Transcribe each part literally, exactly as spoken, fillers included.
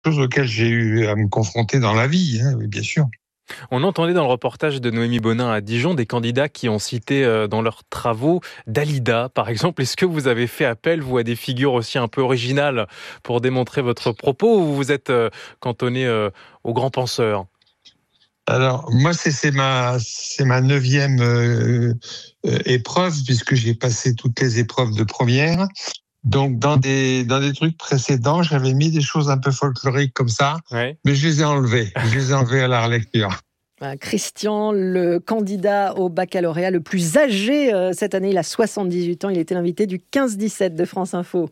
Chose auxquelles j'ai eu à me confronter dans la vie, hein, oui, bien sûr. On entendait dans le reportage de Noémie Bonin à Dijon des candidats qui ont cité euh, dans leurs travaux Dalida, par exemple. Est-ce que vous avez fait appel, vous, à des figures aussi un peu originales pour démontrer votre propos, ou vous vous êtes euh, cantonné euh, aux grands penseurs ? Alors, moi, c'est, c'est ma, c'est ma neuvième euh, euh, épreuve, puisque j'ai passé toutes les épreuves de première. Donc, dans des, dans des trucs précédents, j'avais mis des choses un peu folkloriques comme ça, ouais. Mais je les ai enlevées. Je les ai enlevées à la relecture. Christian, le candidat au baccalauréat le plus âgé euh, cette année, il a soixante-dix-huit ans. Il était l'invité du quinze dix-sept de France Info.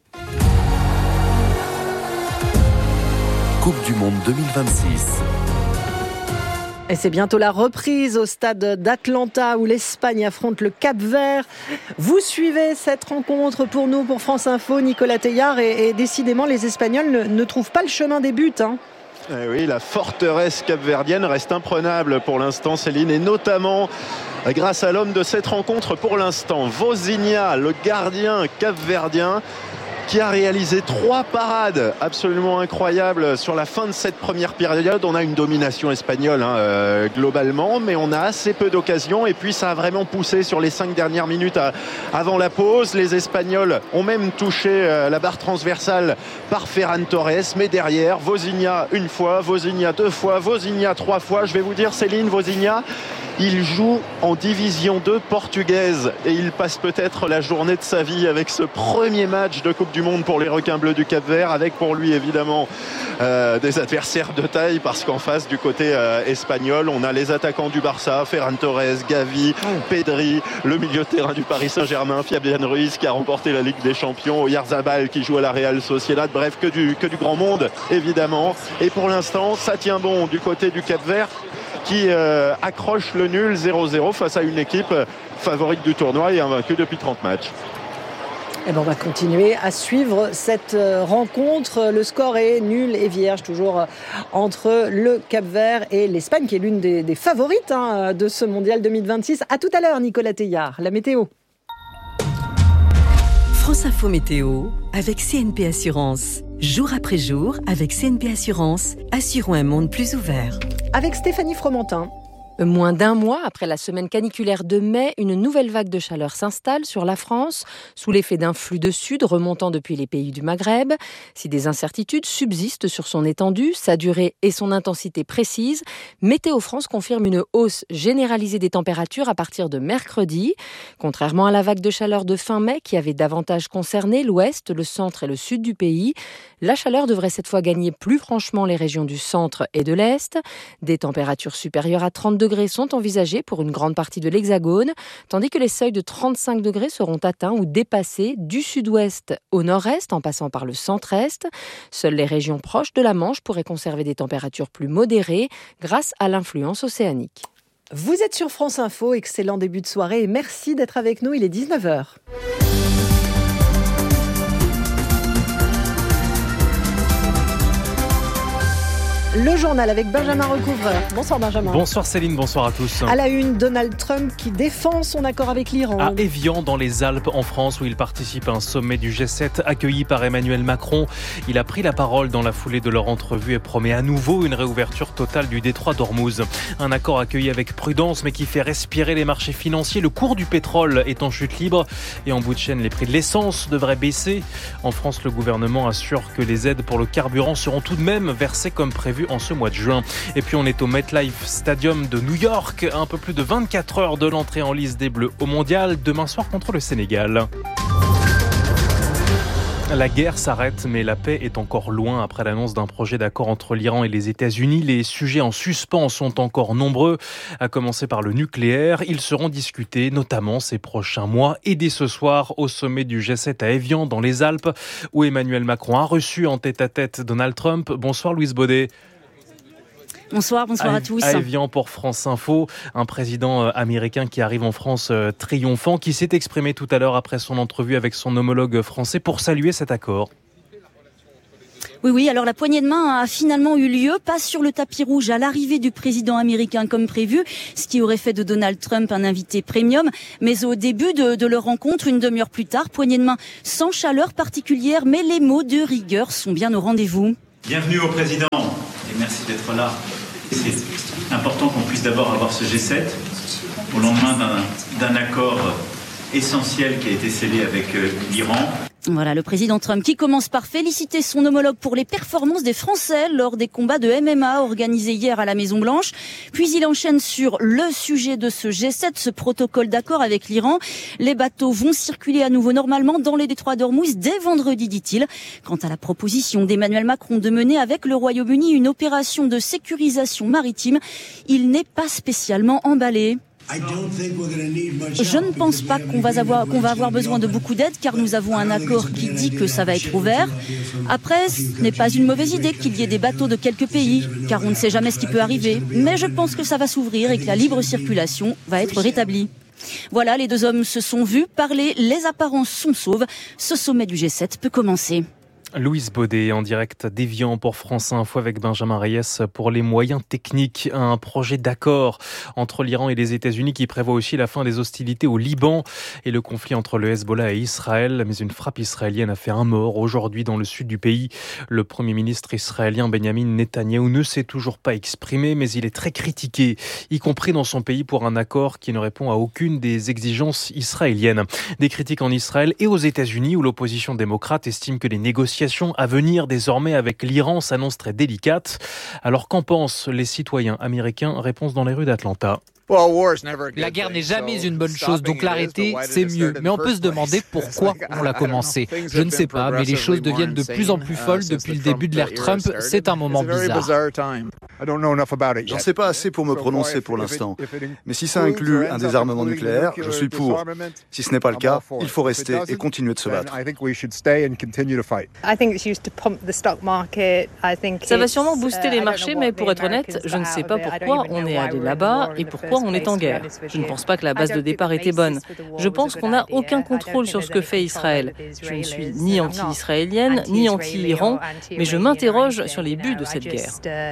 Coupe du Monde deux mille vingt-six. Et c'est bientôt la reprise au stade d'Atlanta où l'Espagne affronte le Cap-Vert. Vous suivez cette rencontre pour nous, pour France Info, Nicolas Teilhard, et, et décidément les Espagnols ne, ne trouvent pas le chemin des buts, hein. Eh oui, la forteresse capverdienne reste imprenable pour l'instant, Céline, et notamment grâce à l'homme de cette rencontre pour l'instant, Vozinha, le gardien capverdien, qui a réalisé trois parades absolument incroyables sur la fin de cette première période. On a une domination espagnole hein, euh, globalement, mais on a assez peu d'occasions, et puis ça a vraiment poussé sur les cinq dernières minutes à, avant la pause. Les Espagnols ont même touché euh, la barre transversale par Ferran Torres, mais derrière, Vozinha une fois, Vozinha deux fois, Vozinha trois fois. Je vais vous dire, Céline, Vozinha, il joue en division deux portugaise et il passe peut-être la journée de sa vie avec ce premier match de Coupe du Monde pour les requins bleus du Cap-Vert, avec pour lui évidemment euh, des adversaires de taille, parce qu'en face du côté euh, espagnol, on a les attaquants du Barça, Ferran Torres, Gavi, Pedri, le milieu de terrain du Paris Saint-Germain, Fabián Ruiz qui a remporté la Ligue des Champions, Oyarzabal qui joue à la Real Sociedad, bref que du, que du grand monde évidemment. Et pour l'instant, ça tient bon du côté du Cap-Vert, qui euh, accroche le nul zéro zéro face à une équipe favorite du tournoi et invaincue depuis trente matchs. Et ben on va continuer à suivre cette rencontre. Le score est nul et vierge, toujours entre le Cap-Vert et l'Espagne, qui est l'une des, des favorites hein, de ce mondial deux mille vingt-six. À tout à l'heure, Nicolas Teilhard. La météo. France Info Météo avec C N P Assurance. Jour après jour, avec C N P Assurance, assurons un monde plus ouvert. Avec Stéphanie Fromentin. Moins d'un mois après la semaine caniculaire de mai, une nouvelle vague de chaleur s'installe sur la France, sous l'effet d'un flux de sud remontant depuis les pays du Maghreb. Si des incertitudes subsistent sur son étendue, sa durée et son intensité précises, Météo France confirme une hausse généralisée des températures à partir de mercredi. Contrairement à la vague de chaleur de fin mai qui avait davantage concerné l'ouest, le centre et le sud du pays, la chaleur devrait cette fois gagner plus franchement les régions du centre et de l'est. Des températures supérieures à trente degrés sont envisagés pour une grande partie de l'Hexagone, tandis que les seuils de trente-cinq degrés seront atteints ou dépassés du sud-ouest au nord-est en passant par le centre-est. Seules les régions proches de la Manche pourraient conserver des températures plus modérées grâce à l'influence océanique. Vous êtes sur France Info, excellent début de soirée et merci d'être avec nous, il est dix-neuf heures. Le journal avec Benjamin Recouvreur. Bonsoir Benjamin. Bonsoir Céline, bonsoir à tous. À la une, Donald Trump qui défend son accord avec l'Iran. À Évian, dans les Alpes, en France, où il participe à un sommet du G sept accueilli par Emmanuel Macron. Il a pris la parole dans la foulée de leur entrevue et promet à nouveau une réouverture totale du détroit d'Ormuz. Un accord accueilli avec prudence, mais qui fait respirer les marchés financiers. Le cours du pétrole est en chute libre et en bout de chaîne, les prix de l'essence devraient baisser. En France, le gouvernement assure que les aides pour le carburant seront tout de même versées comme prévu en ce mois de juin. Et puis on est au MetLife Stadium de New York, à un peu plus de vingt-quatre heures de l'entrée en lice des Bleus au Mondial, demain soir contre le Sénégal. La guerre s'arrête, mais la paix est encore loin après l'annonce d'un projet d'accord entre l'Iran et les États-Unis. Les sujets en suspens sont encore nombreux, à commencer par le nucléaire. Ils seront discutés, notamment ces prochains mois et dès ce soir au sommet du G sept à Évian, dans les Alpes, où Emmanuel Macron a reçu en tête-à-tête Donald Trump. Bonsoir Louise Baudet. Bonsoir, bonsoir à, à tous. À Évian pour France Info, un président américain qui arrive en France triomphant, qui s'est exprimé tout à l'heure après son entrevue avec son homologue français pour saluer cet accord. Oui, oui, alors la poignée de main a finalement eu lieu, pas sur le tapis rouge à l'arrivée du président américain comme prévu, ce qui aurait fait de Donald Trump un invité premium, mais au début de, de leur rencontre, une demi-heure plus tard, poignée de main sans chaleur particulière, mais les mots de rigueur sont bien au rendez-vous. Bienvenue au Président et merci d'être là. C'est important qu'on puisse d'abord avoir ce G sept au lendemain d'un, d'un accord essentiel qui a été scellé avec euh, l'Iran. Voilà, le président Trump qui commence par féliciter son homologue pour les performances des Français lors des combats de M M A organisés hier à la Maison-Blanche. Puis il enchaîne sur le sujet de ce G sept, ce protocole d'accord avec l'Iran. Les bateaux vont circuler à nouveau normalement dans les détroits d'Ormuz dès vendredi, dit-il. Quant à la proposition d'Emmanuel Macron de mener avec le Royaume-Uni une opération de sécurisation maritime, il n'est pas spécialement emballé. Je ne pense pas qu'on va avoir, qu'on va avoir besoin de beaucoup d'aide car nous avons un accord qui dit que ça va être ouvert. Après, ce n'est pas une mauvaise idée qu'il y ait des bateaux de quelques pays car on ne sait jamais ce qui peut arriver. Mais je pense que ça va s'ouvrir et que la libre circulation va être rétablie. Voilà, les deux hommes se sont vus parler, les apparences sont sauves. Ce sommet du G sept peut commencer. Louise Baudet en direct d'Évian pour France Info avec Benjamin Reyes pour les moyens techniques. Un projet d'accord entre l'Iran et les États-Unis qui prévoit aussi la fin des hostilités au Liban et le conflit entre le Hezbollah et Israël. Mais une frappe israélienne a fait un mort aujourd'hui dans le sud du pays. Le Premier ministre israélien Benjamin Netanyahou ne s'est toujours pas exprimé, mais il est très critiqué, y compris dans son pays, pour un accord qui ne répond à aucune des exigences israéliennes. Des critiques en Israël et aux États-Unis où l'opposition démocrate estime que les négociations à venir désormais avec l'Iran s'annonce très délicate. Alors qu'en pensent les citoyens américains? Réponse dans les rues d'Atlanta. La guerre n'est jamais une bonne chose, donc l'arrêter, c'est mieux. Mais on peut se demander pourquoi on l'a commencé. Je ne sais pas, mais les choses deviennent de plus en plus folles depuis le début de l'ère Trump. C'est un moment bizarre. J'en sais pas assez pour me prononcer pour l'instant. Mais si ça inclut un désarmement nucléaire, je suis pour. Si ce n'est pas le cas, il faut rester et continuer de se battre. Ça va sûrement booster les marchés, mais pour être honnête, je ne sais pas pourquoi on est allé là-bas et pourquoi on est en guerre. Je ne pense pas que la base de départ était bonne. Je pense qu'on n'a aucun contrôle sur ce que fait Israël. Je ne suis ni anti-israélienne, ni anti-Iran, mais je m'interroge sur les buts de cette guerre.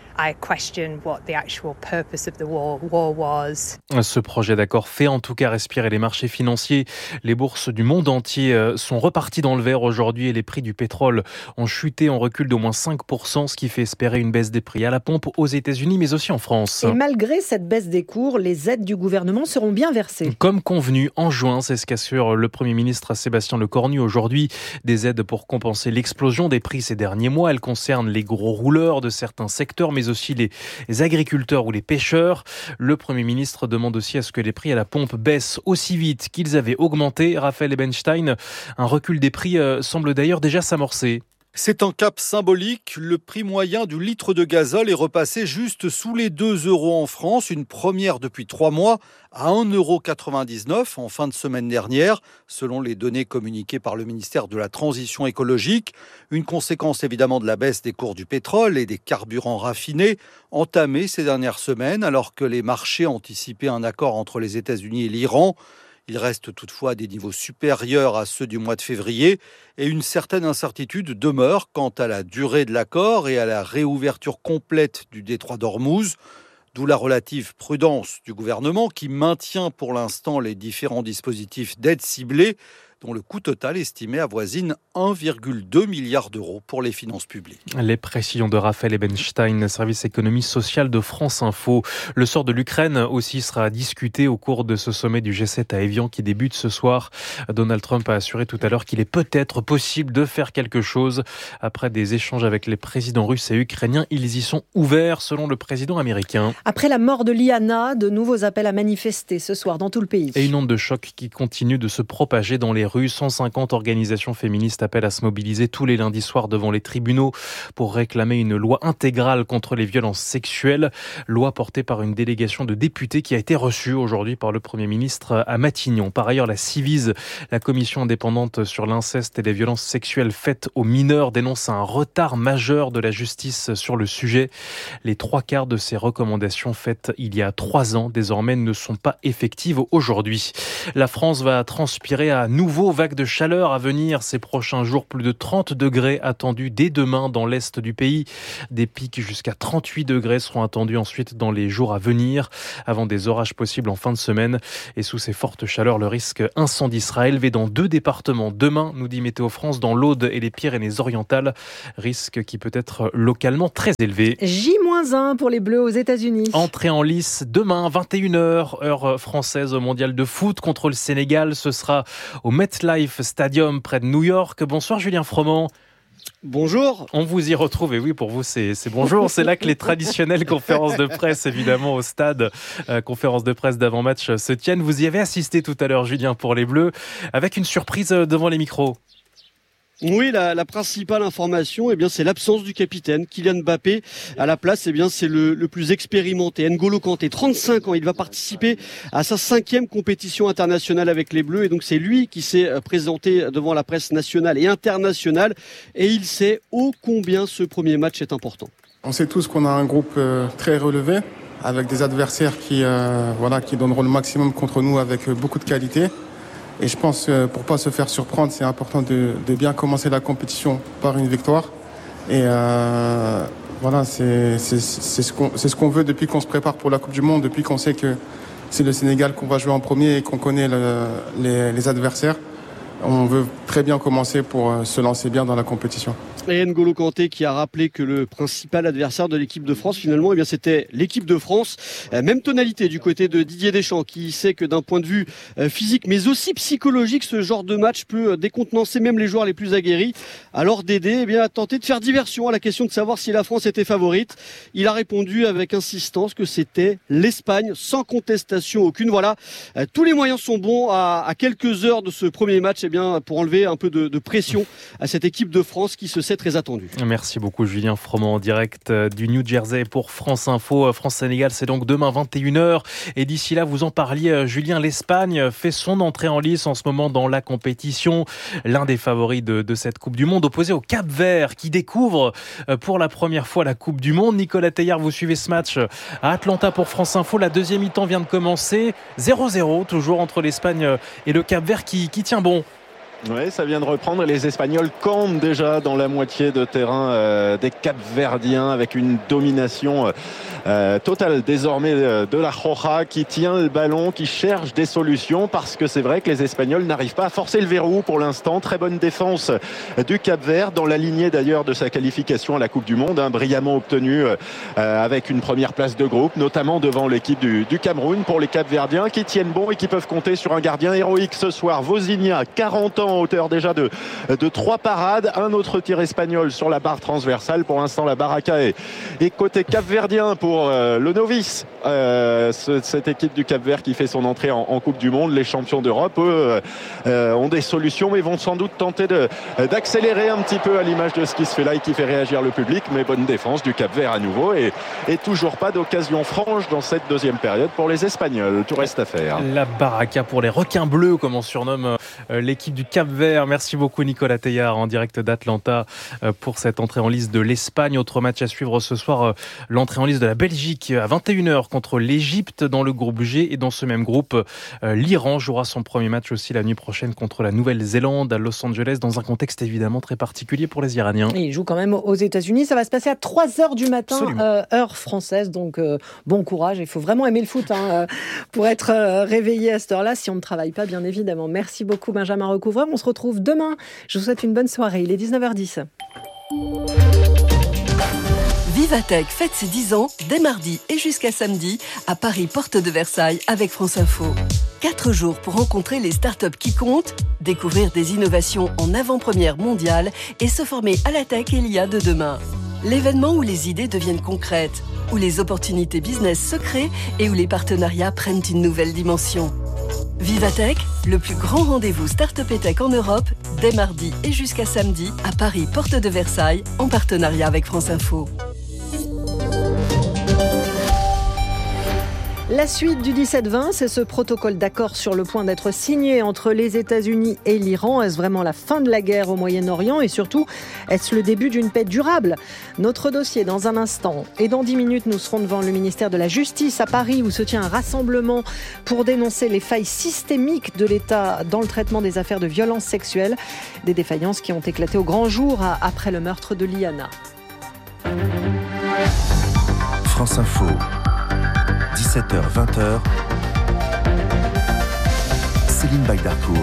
Ce projet d'accord fait en tout cas respirer les marchés financiers. Les bourses du monde entier sont reparties dans le vert aujourd'hui et les prix du pétrole ont chuté en recul d'au moins cinq pour cent, ce qui fait espérer une baisse des prix à la pompe aux États-Unis mais aussi en France. Et malgré cette baisse des cours, les aides du gouvernement seront bien versées. Comme convenu en juin, c'est ce qu'assure le Premier ministre Sébastien Lecornu aujourd'hui. Des aides pour compenser l'explosion des prix ces derniers mois. Elles concernent les gros rouleurs de certains secteurs mais aussi les agriculteurs ou les pêcheurs. Le Premier ministre demande aussi à ce que les prix à la pompe baissent aussi vite qu'ils avaient augmenté. Raphaël Ebenstein, un recul des prix semble d'ailleurs déjà s'amorcer. C'est un cap symbolique. Le prix moyen du litre de gazole est repassé juste sous les deux euros en France, une première depuis trois mois, à un euro quatre-vingt-dix-neuf en fin de semaine dernière, selon les données communiquées par le ministère de la Transition écologique. Une conséquence évidemment de la baisse des cours du pétrole et des carburants raffinés, entamée ces dernières semaines, alors que les marchés anticipaient un accord entre les États-Unis et l'Iran. Il reste toutefois à des niveaux supérieurs à ceux du mois de février et une certaine incertitude demeure quant à la durée de l'accord et à la réouverture complète du détroit d'Ormuz, d'où la relative prudence du gouvernement qui maintient pour l'instant les différents dispositifs d'aide ciblée dont le coût total estimé avoisine un virgule deux milliard d'euros pour les finances publiques. Les précisions de Raphaël Ebenstein, service économie sociale de France Info. Le sort de l'Ukraine aussi sera discuté au cours de ce sommet du G sept à Évian qui débute ce soir. Donald Trump a assuré tout à l'heure qu'il est peut-être possible de faire quelque chose. Après des échanges avec les présidents russes et ukrainiens, ils y sont ouverts selon le président américain. Après la mort de Liana, de nouveaux appels à manifester ce soir dans tout le pays. Et une onde de choc qui continue de se propager dans les rues. cent cinquante organisations féministes appellent à se mobiliser tous les lundis soirs devant les tribunaux pour réclamer une loi intégrale contre les violences sexuelles. Loi portée par une délégation de députés qui a été reçue aujourd'hui par le Premier ministre à Matignon. Par ailleurs, la Civise, la commission indépendante sur l'inceste et les violences sexuelles faites aux mineurs, dénonce un retard majeur de la justice sur le sujet. Les trois quarts de ces recommandations faites il y a trois ans désormais ne sont pas effectives aujourd'hui. La France va transpirer à nouveau nouveau, vague de chaleur à venir ces prochains jours. Plus de trente degrés attendus dès demain dans l'est du pays. Des pics jusqu'à trente-huit degrés seront attendus ensuite dans les jours à venir, avant des orages possibles en fin de semaine. Et sous ces fortes chaleurs, le risque incendie sera élevé dans deux départements. Demain, nous dit Météo France, dans l'Aude et les Pyrénées-Orientales. Risque qui peut être localement très élevé. J moins un pour les Bleus aux États-Unis. Entrée en lice demain, vingt et une heures, heure française au mondial de foot contre le Sénégal. Ce sera au MetLife Stadium près de New York. Bonsoir Julien Froment. Bonjour. On vous y retrouve, et oui, pour vous, c'est, c'est bonjour. C'est là que les traditionnelles conférences de presse, évidemment, au stade, euh, conférences de presse d'avant-match se tiennent. Vous y avez assisté tout à l'heure, Julien, pour les Bleus, avec une surprise devant les micros. Oui, la, la principale information, eh bien, c'est l'absence du capitaine, Kylian Mbappé. À la place, eh bien, c'est le, le plus expérimenté, N'Golo Kanté, trente-cinq ans. Il va participer à sa cinquième compétition internationale avec les Bleus. Et donc, c'est lui qui s'est présenté devant la presse nationale et internationale. Et il sait ô combien ce premier match est important. On sait tous qu'on a un groupe euh, très relevé, avec des adversaires qui, euh, voilà, qui donneront le maximum contre nous avec beaucoup de qualité. Et je pense que pour ne pas se faire surprendre, c'est important de, de bien commencer la compétition par une victoire. Et euh, voilà, c'est, c'est, c'est, ce qu'on, c'est ce qu'on veut depuis qu'on se prépare pour la Coupe du Monde, depuis qu'on sait que c'est le Sénégal qu'on va jouer en premier et qu'on connaît le, les, les adversaires. On veut très bien commencer pour se lancer bien dans la compétition. Et N'Golo Kanté qui a rappelé que le principal adversaire de l'équipe de France, finalement, eh bien, c'était l'équipe de France. Même tonalité du côté de Didier Deschamps, qui sait que d'un point de vue physique, mais aussi psychologique, ce genre de match peut décontenancer même les joueurs les plus aguerris. Alors Dédé eh bien, a tenté de faire diversion à la question de savoir si la France était favorite. Il a répondu avec insistance que c'était l'Espagne, sans contestation aucune. Voilà, tous les moyens sont bons à, à quelques heures de ce premier match eh bien, pour enlever un peu de, de pression à cette équipe de France qui se sait très attendu. Merci beaucoup Julien Froment en direct du New Jersey pour France Info. France-Sénégal, c'est donc demain vingt et une heures. Et d'ici là, vous en parliez, Julien, l'Espagne fait son entrée en lice en ce moment dans la compétition. L'un des favoris de, de cette Coupe du Monde, opposé au Cap-Vert, qui découvre pour la première fois la Coupe du Monde. Nicolas Teilhard, vous suivez ce match à Atlanta pour France Info. La deuxième mi-temps vient de commencer. zéro zéro, toujours entre l'Espagne et le Cap-Vert qui, qui tient bon. Oui, ça vient de reprendre. Les Espagnols campent déjà dans la moitié de terrain euh, des Cap-Verdiens avec une domination euh, totale désormais euh, de la Roja qui tient le ballon, qui cherche des solutions parce que c'est vrai que les Espagnols n'arrivent pas à forcer le verrou pour l'instant. Très bonne défense du Cap-Vert dans la lignée d'ailleurs de sa qualification à la Coupe du Monde, hein, brillamment obtenue euh, avec une première place de groupe, notamment devant l'équipe du, du Cameroun pour les Cap-Verdiens qui tiennent bon et qui peuvent compter sur un gardien héroïque ce soir. Vozinha, quarante ans, en hauteur déjà de, de trois parades, un autre tir espagnol sur la barre transversale. Pour l'instant la baraka est, est côté Cap-Verdien pour euh, le novice, euh, ce, cette équipe du Cap-Vert qui fait son entrée en, en Coupe du Monde. Les champions d'Europe eux euh, ont des solutions mais vont sans doute tenter de, d'accélérer un petit peu à l'image de ce qui se fait là et qui fait réagir le public. Mais bonne défense du Cap-Vert à nouveau et, et toujours pas d'occasion franche dans cette deuxième période pour les Espagnols. Tout reste à faire. La baraka pour les requins bleus, comme on surnomme euh, l'équipe du Cap-Vert. Merci beaucoup Nicolas Teilhard en direct d'Atlanta euh, pour cette entrée en lice de l'Espagne. Autre match à suivre ce soir, euh, l'entrée en lice de la Belgique à vingt et une heures contre l'Égypte dans le groupe G. Et dans ce même groupe, euh, l'Iran jouera son premier match aussi la nuit prochaine contre la Nouvelle-Zélande à Los Angeles dans un contexte évidemment très particulier pour les Iraniens. Et ils jouent quand même aux États-Unis. Ça va se passer à trois heures du matin, euh, heure française. Donc euh, bon courage. Il faut vraiment aimer le foot hein, euh, pour être euh, réveillé à cette heure-là si on ne travaille pas bien évidemment. Merci beaucoup Benjamin Recouvreur. On se retrouve demain. Je vous souhaite une bonne soirée. Il est dix-neuf heures dix. Vivatech fête ses dix ans dès mardi et jusqu'à samedi à Paris, porte de Versailles avec France Info. Quatre jours pour rencontrer les startups qui comptent, découvrir des innovations en avant-première mondiale et se former à la tech et l'I A de demain. L'événement où les idées deviennent concrètes, où les opportunités business se créent et où les partenariats prennent une nouvelle dimension. Vivatech, le plus grand rendez-vous start-up et tech en Europe, dès mardi et jusqu'à samedi à Paris, porte de Versailles, en partenariat avec France Info. La suite du dix-sept vingt, c'est ce protocole d'accord sur le point d'être signé entre les États-Unis et l'Iran. Est-ce vraiment la fin de la guerre au Moyen-Orient et surtout, est-ce le début d'une paix durable ? Notre dossier dans un instant. Et dans dix minutes, nous serons devant le ministère de la Justice à Paris où se tient un rassemblement pour dénoncer les failles systémiques de l'État dans le traitement des affaires de violences sexuelles. Des défaillances qui ont éclaté au grand jour après le meurtre de Liana. France Info. dix-sept heures vingt. Céline Bagdarcourt.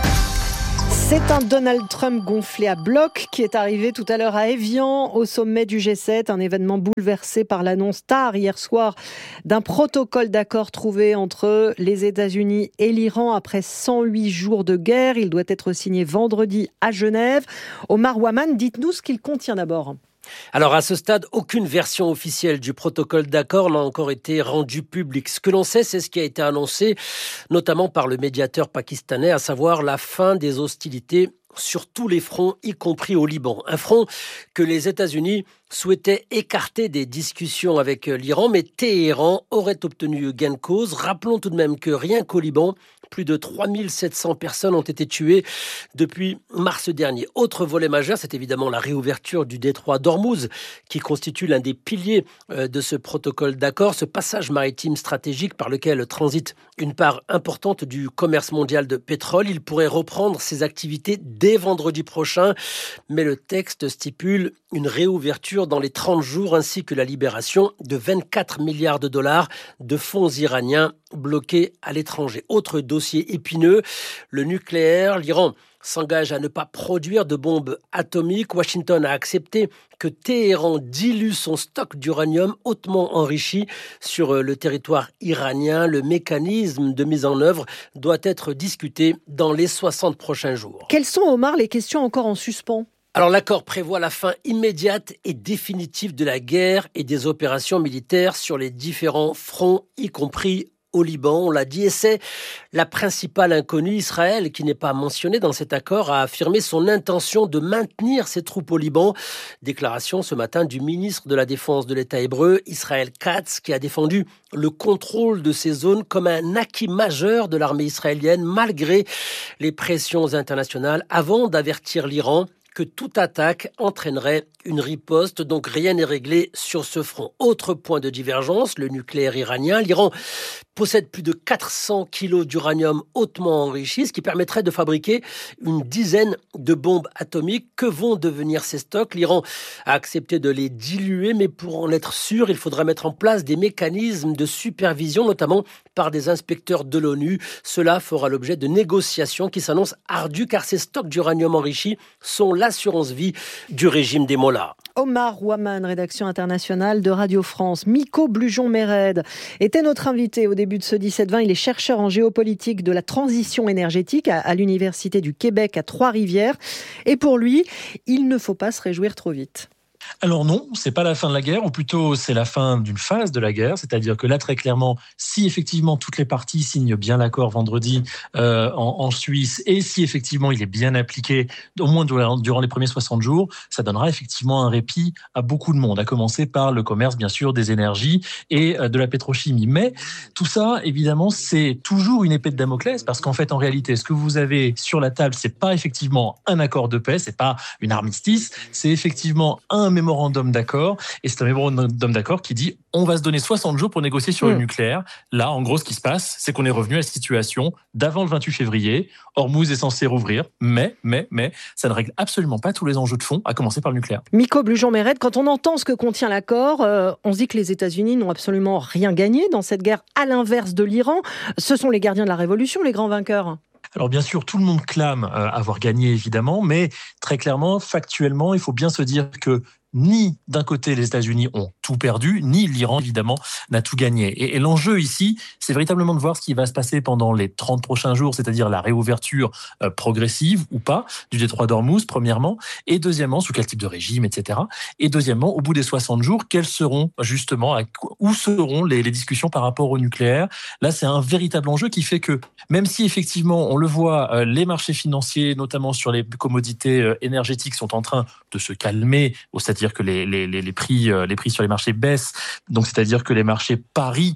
C'est un Donald Trump gonflé à bloc qui est arrivé tout à l'heure à Évian au sommet du G sept, un événement bouleversé par l'annonce tard hier soir d'un protocole d'accord trouvé entre les États-Unis et l'Iran après cent huit jours de guerre. Il doit être signé vendredi à Genève. Omar Ouaman, dites-nous ce qu'il contient d'abord. Alors à ce stade, aucune version officielle du protocole d'accord n'a encore été rendue publique. Ce que l'on sait, c'est ce qui a été annoncé notamment par le médiateur pakistanais, à savoir la fin des hostilités sur tous les fronts, y compris au Liban. Un front que les États-Unis souhaitaient écarter des discussions avec l'Iran, mais Téhéran aurait obtenu gain de cause. Rappelons tout de même que rien qu'au Liban, plus de trois mille sept cents personnes ont été tuées depuis mars dernier. Autre volet majeur, c'est évidemment la réouverture du détroit d'Ormuz, qui constitue l'un des piliers de ce protocole d'accord, ce passage maritime stratégique par lequel transite une part importante du commerce mondial de pétrole. Il pourrait reprendre ses activités dès vendredi prochain, mais le texte stipule une réouverture dans les trente jours ainsi que la libération de vingt-quatre milliards de dollars de fonds iraniens bloqués à l'étranger. Autre dossier épineux, le nucléaire. L'Iran s'engage à ne pas produire de bombes atomiques. Washington a accepté que Téhéran dilue son stock d'uranium hautement enrichi sur le territoire iranien. Le mécanisme de mise en œuvre doit être discuté dans les soixante prochains jours. Quelles sont, Omar, les questions encore en suspens ? Alors l'accord prévoit la fin immédiate et définitive de la guerre et des opérations militaires sur les différents fronts, y compris au Liban. On l'a dit, et c'est la principale inconnue. Israël, qui n'est pas mentionné dans cet accord, a affirmé son intention de maintenir ses troupes au Liban. Déclaration ce matin du ministre de la Défense de l'État hébreu, Israël Katz, qui a défendu le contrôle de ces zones comme un acquis majeur de l'armée israélienne, malgré les pressions internationales, avant d'avertir l'Iran que toute attaque entraînerait une riposte, donc rien n'est réglé sur ce front. Autre point de divergence, le nucléaire iranien. L'Iran possède plus de quatre cents kilos d'uranium hautement enrichi, ce qui permettrait de fabriquer une dizaine de bombes atomiques. Que vont devenir ces stocks ? L'Iran a accepté de les diluer, mais pour en être sûr, il faudra mettre en place des mécanismes de supervision, notamment par des inspecteurs de l'ONU. Cela fera l'objet de négociations qui s'annoncent ardues, car ces stocks d'uranium enrichi sont l'assurance vie du régime des mollahs. Omar Ouaman, rédaction internationale de Radio France. Miko Blujon-Méred était notre invité au début de ce dix-sept vingt. Il est chercheur en géopolitique de la transition énergétique à, à l'Université du Québec à Trois-Rivières. Et pour lui, il ne faut pas se réjouir trop vite. Alors non, c'est pas la fin de la guerre, ou plutôt c'est la fin d'une phase de la guerre, c'est-à-dire que là très clairement, si effectivement toutes les parties signent bien l'accord vendredi euh, en, en Suisse, et si effectivement il est bien appliqué, au moins durant, durant les premiers soixante jours, ça donnera effectivement un répit à beaucoup de monde, à commencer par le commerce bien sûr des énergies et euh, de la pétrochimie. Mais tout ça, évidemment, c'est toujours une épée de Damoclès, parce qu'en fait, en réalité, ce que vous avez sur la table, c'est pas effectivement un accord de paix, c'est pas une armistice, c'est effectivement un mémorandum d'accord, et c'est un mémorandum d'accord qui dit on va se donner soixante jours pour négocier sur mmh. le nucléaire. Là, en gros, ce qui se passe, c'est qu'on est revenu à la situation d'avant le vingt-huit février. Ormuz est censé rouvrir, mais, mais, mais, ça ne règle absolument pas tous les enjeux de fond, à commencer par le nucléaire. Miko Blujon-Méred, quand on entend ce que contient l'accord, euh, on se dit que les États-Unis n'ont absolument rien gagné dans cette guerre, à l'inverse de l'Iran. Ce sont les gardiens de la révolution, les grands vainqueurs. Alors bien sûr, tout le monde clame euh, avoir gagné, évidemment, mais très clairement, factuellement, il faut bien se dire que ni d'un côté les États-Unis ont tout perdu, ni l'Iran évidemment n'a tout gagné. Et, et l'enjeu ici, c'est véritablement de voir ce qui va se passer pendant les trente prochains jours, c'est-à-dire la réouverture euh, progressive ou pas du détroit d'Ormuz, premièrement, et deuxièmement, sous quel type de régime, et cetera. Et deuxièmement, au bout des soixante jours, quels seront justement, où seront les, les discussions par rapport au nucléaire ? Là, c'est un véritable enjeu qui fait que, même si effectivement, on le voit, euh, les marchés financiers, notamment sur les commodités euh, énergétiques, sont en train de se calmer, c'est-à-dire que les, les, les, les, prix, euh, les prix sur les marchés baissent, donc c'est-à-dire que les marchés parient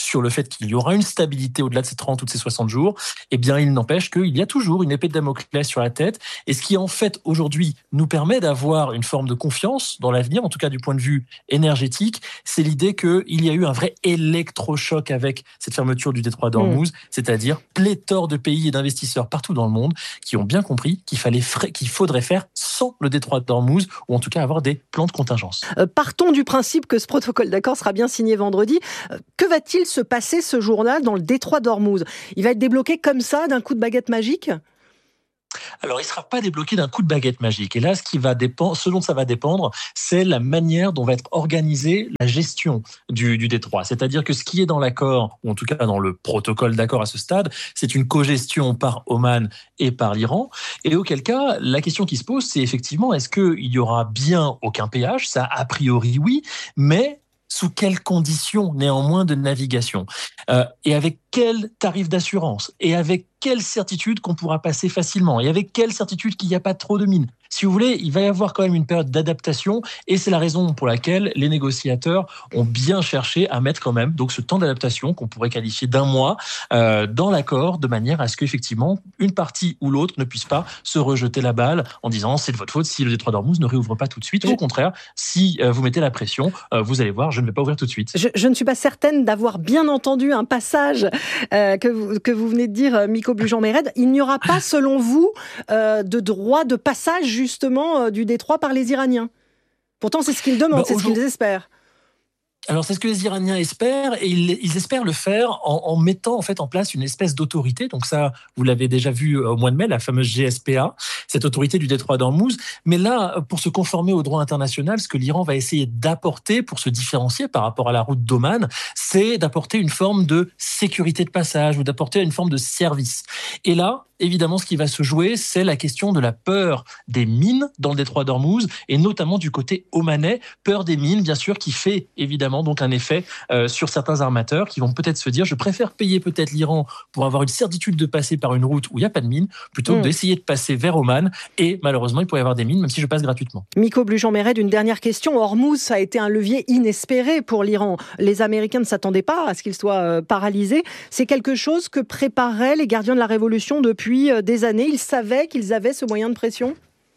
sur le fait qu'il y aura une stabilité au-delà de ces trente ou de ces soixante jours, eh bien, il n'empêche qu'il y a toujours une épée de Damoclès sur la tête. Et ce qui, en fait, aujourd'hui, nous permet d'avoir une forme de confiance dans l'avenir, en tout cas du point de vue énergétique, c'est l'idée qu'il y a eu un vrai électrochoc avec cette fermeture du détroit d'Ormuz, mmh. c'est-à-dire pléthore de pays et d'investisseurs partout dans le monde qui ont bien compris qu'il fallait, qu'il faudrait faire sans le détroit d'Ormuz, ou en tout cas avoir des plans de contingence. Euh, partons du principe que ce protocole d'accord sera bien signé vendredi. Euh, que va-t-il se passer ce jour-là dans le détroit d'Ormuz ? Il va être débloqué comme ça, d'un coup de baguette magique ? Alors, il ne sera pas débloqué d'un coup de baguette magique. Et là, ce, qui va dépendre, ce dont ça va dépendre, c'est la manière dont va être organisée la gestion du, du détroit. C'est-à-dire que ce qui est dans l'accord, ou en tout cas dans le protocole d'accord à ce stade, c'est une cogestion par Oman et par l'Iran. Et auquel cas, la question qui se pose, c'est effectivement, est-ce qu'il y aura bien aucun péage ? Ça, a priori, oui, mais sous quelles conditions, néanmoins, de navigation ? euh, Et avec quel tarif d'assurance ? Et avec quelle certitude qu'on pourra passer facilement ? Et avec quelle certitude qu'il n'y a pas trop de mines ? Si vous voulez, il va y avoir quand même une période d'adaptation, et c'est la raison pour laquelle les négociateurs ont bien cherché à mettre quand même donc ce temps d'adaptation qu'on pourrait qualifier d'un mois euh, dans l'accord, de manière à ce qu'effectivement une partie ou l'autre ne puisse pas se rejeter la balle en disant c'est de votre faute si le détroit d'Ormuz ne réouvre pas tout de suite. Ou au contraire, si euh, vous mettez la pression, euh, vous allez voir, je ne vais pas ouvrir tout de suite. Je, je ne suis pas certaine d'avoir bien entendu un passage euh, que, vous, que vous venez de dire, Miko Blujean-Mered. Il n'y aura pas, selon vous, euh, de droit de passage justement euh, du détroit par les Iraniens. Pourtant, c'est ce qu'ils demandent, bah, c'est ce qu'ils espèrent. Alors, c'est ce que les Iraniens espèrent, et ils, ils espèrent le faire en, en mettant en fait en place une espèce d'autorité. Donc ça, vous l'avez déjà vu au mois de mai, la fameuse G S P A, cette autorité du détroit d'Ormuz. Mais là, pour se conformer au droit international, ce que l'Iran va essayer d'apporter pour se différencier par rapport à la route d'Oman, c'est d'apporter une forme de sécurité de passage ou d'apporter une forme de service. Et là, évidemment, ce qui va se jouer, c'est la question de la peur des mines dans le détroit d'Ormuz, et notamment du côté omanais, peur des mines, bien sûr, qui fait évidemment donc un effet euh, sur certains armateurs qui vont peut-être se dire, je préfère payer peut-être l'Iran pour avoir une certitude de passer par une route où il n'y a pas de mines, plutôt mmh. que d'essayer de passer vers Oman, et malheureusement, il pourrait y avoir des mines, même si je passe gratuitement. Miko Blujean-Mered, une dernière question. Hormuz, ça a été un levier inespéré pour l'Iran. Les Américains ne s'attendaient pas à ce qu'il soit euh, paralysé. C'est quelque chose que préparaient les gardiens de la Révolution depuis Depuis des années. Ils savaient qu'ils avaient ce moyen de pression ?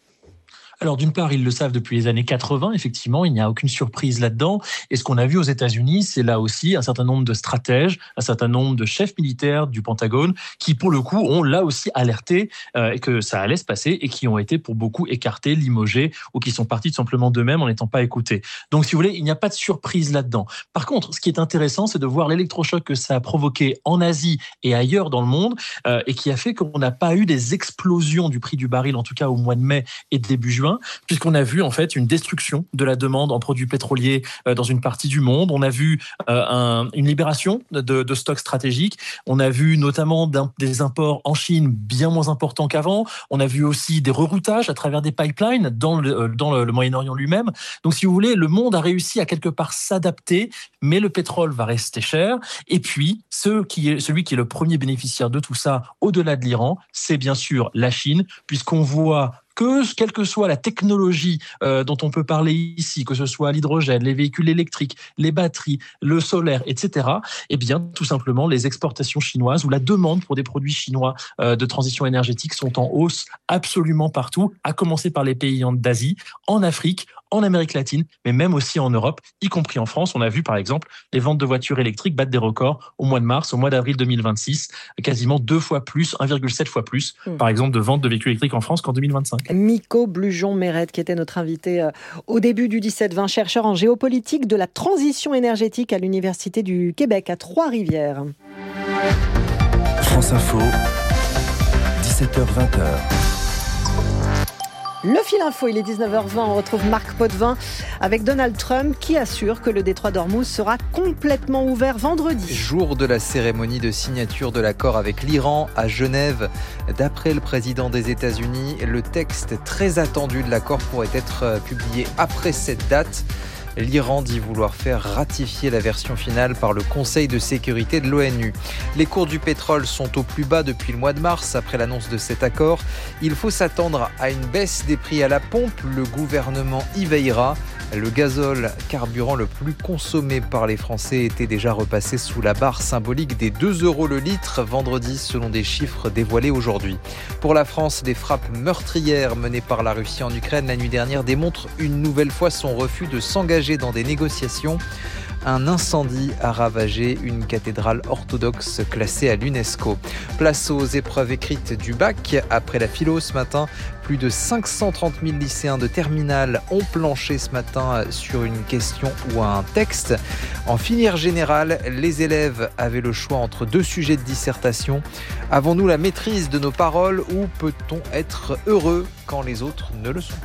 Alors d'une part, ils le savent depuis les années quatre-vingts, effectivement, il n'y a aucune surprise là-dedans. Et ce qu'on a vu aux États-Unis, c'est là aussi un certain nombre de stratèges, un certain nombre de chefs militaires du Pentagone qui, pour le coup, ont là aussi alerté euh, que ça allait se passer et qui ont été pour beaucoup écartés, limogés ou qui sont partis tout simplement d'eux-mêmes en n'étant pas écoutés. Donc si vous voulez, il n'y a pas de surprise là-dedans. Par contre, ce qui est intéressant, c'est de voir l'électrochoc que ça a provoqué en Asie et ailleurs dans le monde euh, et qui a fait qu'on n'a pas eu des explosions du prix du baril, en tout cas au mois de mai et début juin, puisqu'on a vu en fait une destruction de la demande en produits pétroliers euh, dans une partie du monde. On a vu euh, un, une libération de, de stocks stratégiques. On a vu notamment des imports en Chine bien moins importants qu'avant. On a vu aussi des reroutages à travers des pipelines dans le, dans le, le Moyen-Orient lui-même. Donc si vous voulez, le monde a réussi à quelque part s'adapter, mais le pétrole va rester cher. Et puis, ce qui est, celui qui est le premier bénéficiaire de tout ça, au-delà de l'Iran, c'est bien sûr la Chine, puisqu'on voit que, quelle que soit la technologie euh, dont on peut parler ici, que ce soit l'hydrogène, les véhicules électriques, les batteries, le solaire, et cetera, eh bien, tout simplement, les exportations chinoises ou la demande pour des produits chinois euh, de transition énergétique sont en hausse absolument partout, à commencer par les pays d'Asie, en Afrique, en Amérique latine, mais même aussi en Europe, y compris en France. On a vu, par exemple, les ventes de voitures électriques battre des records au mois de mars, au mois d'avril deux mille vingt-six, quasiment deux fois plus, un virgule sept fois plus, mmh. par exemple, de ventes de véhicules électriques en France qu'en deux mille vingt-cinq. Miko Blujean-Mered, qui était notre invité euh, au début du dix-sept vingt, chercheur en géopolitique de la transition énergétique à l'Université du Québec à Trois-Rivières. France Info, dix-sept heures vingt. Le fil info, il est dix-neuf heures vingt, on retrouve Marc Potvin avec Donald Trump qui assure que le détroit d'Ormuz sera complètement ouvert vendredi. Jour de la cérémonie de signature de l'accord avec l'Iran à Genève. D'après le président des États-Unis, le texte très attendu de l'accord pourrait être publié après cette date. L'Iran dit vouloir faire ratifier la version finale par le Conseil de sécurité de l'ONU. Les cours du pétrole sont au plus bas depuis le mois de mars après l'annonce de cet accord. Il faut s'attendre à une baisse des prix à la pompe. Le gouvernement y veillera. Le gazole, carburant le plus consommé par les Français, était déjà repassé sous la barre symbolique des deux euros le litre vendredi, selon des chiffres dévoilés aujourd'hui. Pour la France, les frappes meurtrières menées par la Russie en Ukraine la nuit dernière démontrent une nouvelle fois son refus de s'engager dans des négociations. Un incendie a ravagé une cathédrale orthodoxe classée à l'UNESCO. Place aux épreuves écrites du bac. Après la philo ce matin, plus de cinq cent trente mille lycéens de terminale ont planché ce matin sur une question ou un texte. En filière générale, les élèves avaient le choix entre deux sujets de dissertation. Avons-nous la maîtrise de nos paroles ou peut-on être heureux quand les autres ne le sont pas ?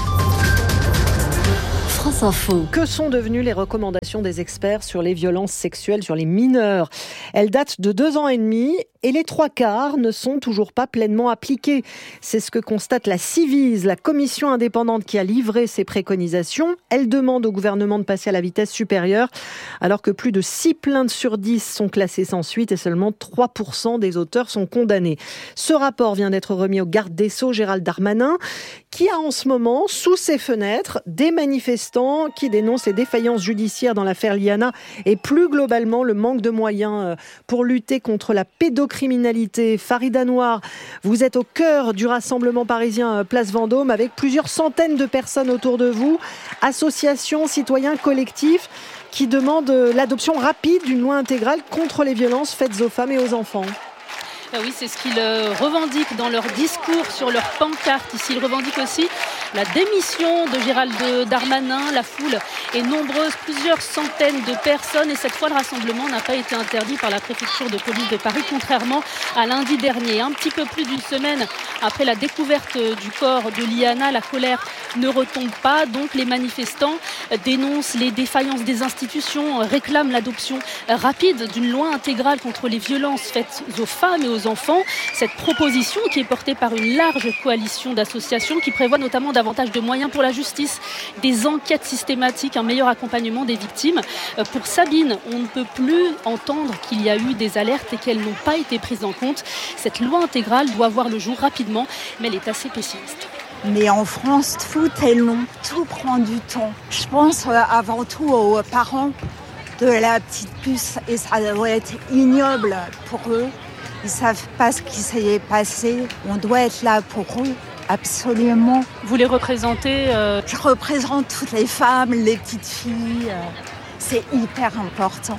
France Info. Que sont devenues les recommandations des experts sur les violences sexuelles sur les mineurs ? Elles datent de deux ans et demi et les trois quarts ne sont toujours pas pleinement appliquées. C'est ce que constate la Civise, la commission indépendante qui a livré ses préconisations. Elle demande au gouvernement de passer à la vitesse supérieure alors que plus de six plaintes sur dix sont classées sans suite et seulement trois pour cent des auteurs sont condamnés. Ce rapport vient d'être remis au garde des Sceaux, Gérald Darmanin, qui a en ce moment sous ses fenêtres des manifestants qui dénoncent les défaillances judiciaires dans l'affaire Liana et plus globalement le manque de moyens pour lutter contre la pédocriminalité. Farida Noir, vous êtes au cœur du rassemblement parisien Place Vendôme avec plusieurs centaines de personnes autour de vous, associations, citoyens, collectifs qui demandent l'adoption rapide d'une loi intégrale contre les violences faites aux femmes et aux enfants. Ah oui, c'est ce qu'ils revendiquent dans leur discours, sur leur pancarte. Ici, ils revendiquent aussi la démission de Gérald Darmanin. La foule est nombreuse, plusieurs centaines de personnes. Et cette fois, le rassemblement n'a pas été interdit par la préfecture de police de Paris, contrairement à lundi dernier. Un petit peu plus d'une semaine après la découverte du corps de Liana, la colère ne retombe pas. Donc, les manifestants dénoncent les défaillances des institutions, réclament l'adoption rapide d'une loi intégrale contre les violences faites aux femmes et aux enfants. Cette proposition qui est portée par une large coalition d'associations qui prévoit notamment davantage de moyens pour la justice, des enquêtes systématiques, un meilleur accompagnement des victimes. Pour Sabine, on ne peut plus entendre qu'il y a eu des alertes et qu'elles n'ont pas été prises en compte. Cette loi intégrale doit voir le jour rapidement, mais elle est assez pessimiste. Mais en France, tout est long, tout prend du temps. Je pense avant tout aux parents de la petite puce et ça doit être ignoble pour eux. Ils ne savent pas ce qui s'est passé. On doit être là pour eux, absolument. Vous les représentez euh... Je représente toutes les femmes, les petites filles. C'est hyper important.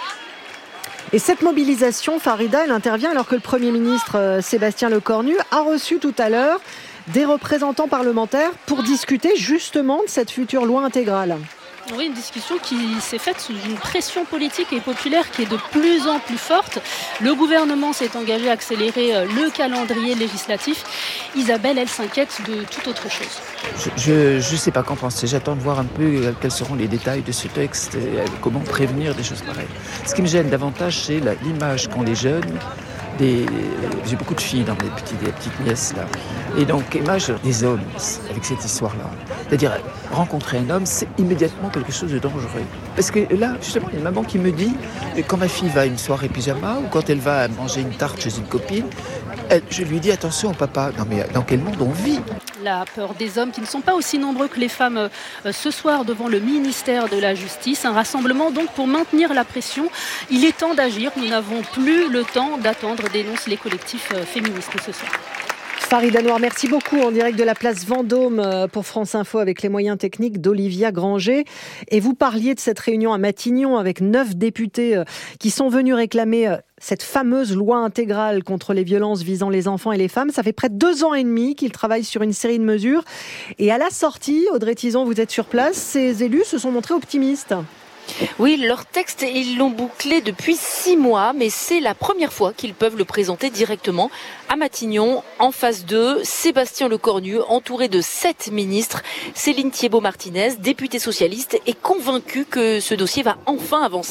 Et cette mobilisation, Farida, elle intervient alors que le Premier ministre Sébastien Lecornu a reçu tout à l'heure des représentants parlementaires pour discuter justement de cette future loi intégrale. Oui, une discussion qui s'est faite sous une pression politique et populaire qui est de plus en plus forte. Le gouvernement s'est engagé à accélérer le calendrier législatif. Isabelle, elle s'inquiète de toute autre chose. Je ne sais pas qu'en penser. J'attends de voir un peu quels seront les détails de ce texte et comment prévenir des choses pareilles. Ce qui me gêne davantage, c'est la, l'image qu'ont les jeunes. Des... J'ai beaucoup de filles dans mes petites, des petites nièces là. Et donc, l'image des hommes avec cette histoire-là. C'est-à-dire, rencontrer un homme, c'est immédiatement quelque chose de dangereux. Parce que là, justement, il y a une maman qui me dit, quand ma fille va à une soirée pyjama ou quand elle va manger une tarte chez une copine, elle, je lui dis attention papa, non mais dans quel monde on vit ? La peur des hommes qui ne sont pas aussi nombreux que les femmes euh, ce soir devant le ministère de la Justice. Un rassemblement donc pour maintenir la pression. Il est temps d'agir. Nous n'avons plus le temps d'attendre, dénoncent les collectifs euh, féministes ce soir. Farida Noir, merci beaucoup en direct de la place Vendôme pour France Info avec les moyens techniques d'Olivia Granger. Et vous parliez de cette réunion à Matignon avec neuf députés qui sont venus réclamer cette fameuse loi intégrale contre les violences visant les enfants et les femmes. Ça fait près de deux ans et demi qu'ils travaillent sur une série de mesures. Et à la sortie, Audrey Tison, vous êtes sur place, ces élus se sont montrés optimistes. Oui, leur texte, ils l'ont bouclé depuis six mois, mais c'est la première fois qu'ils peuvent le présenter directement à Matignon. En face d'eux, Sébastien Lecornu, entouré de sept ministres. Céline Thiébaut-Martinez, députée socialiste, est convaincue que ce dossier va enfin avancer.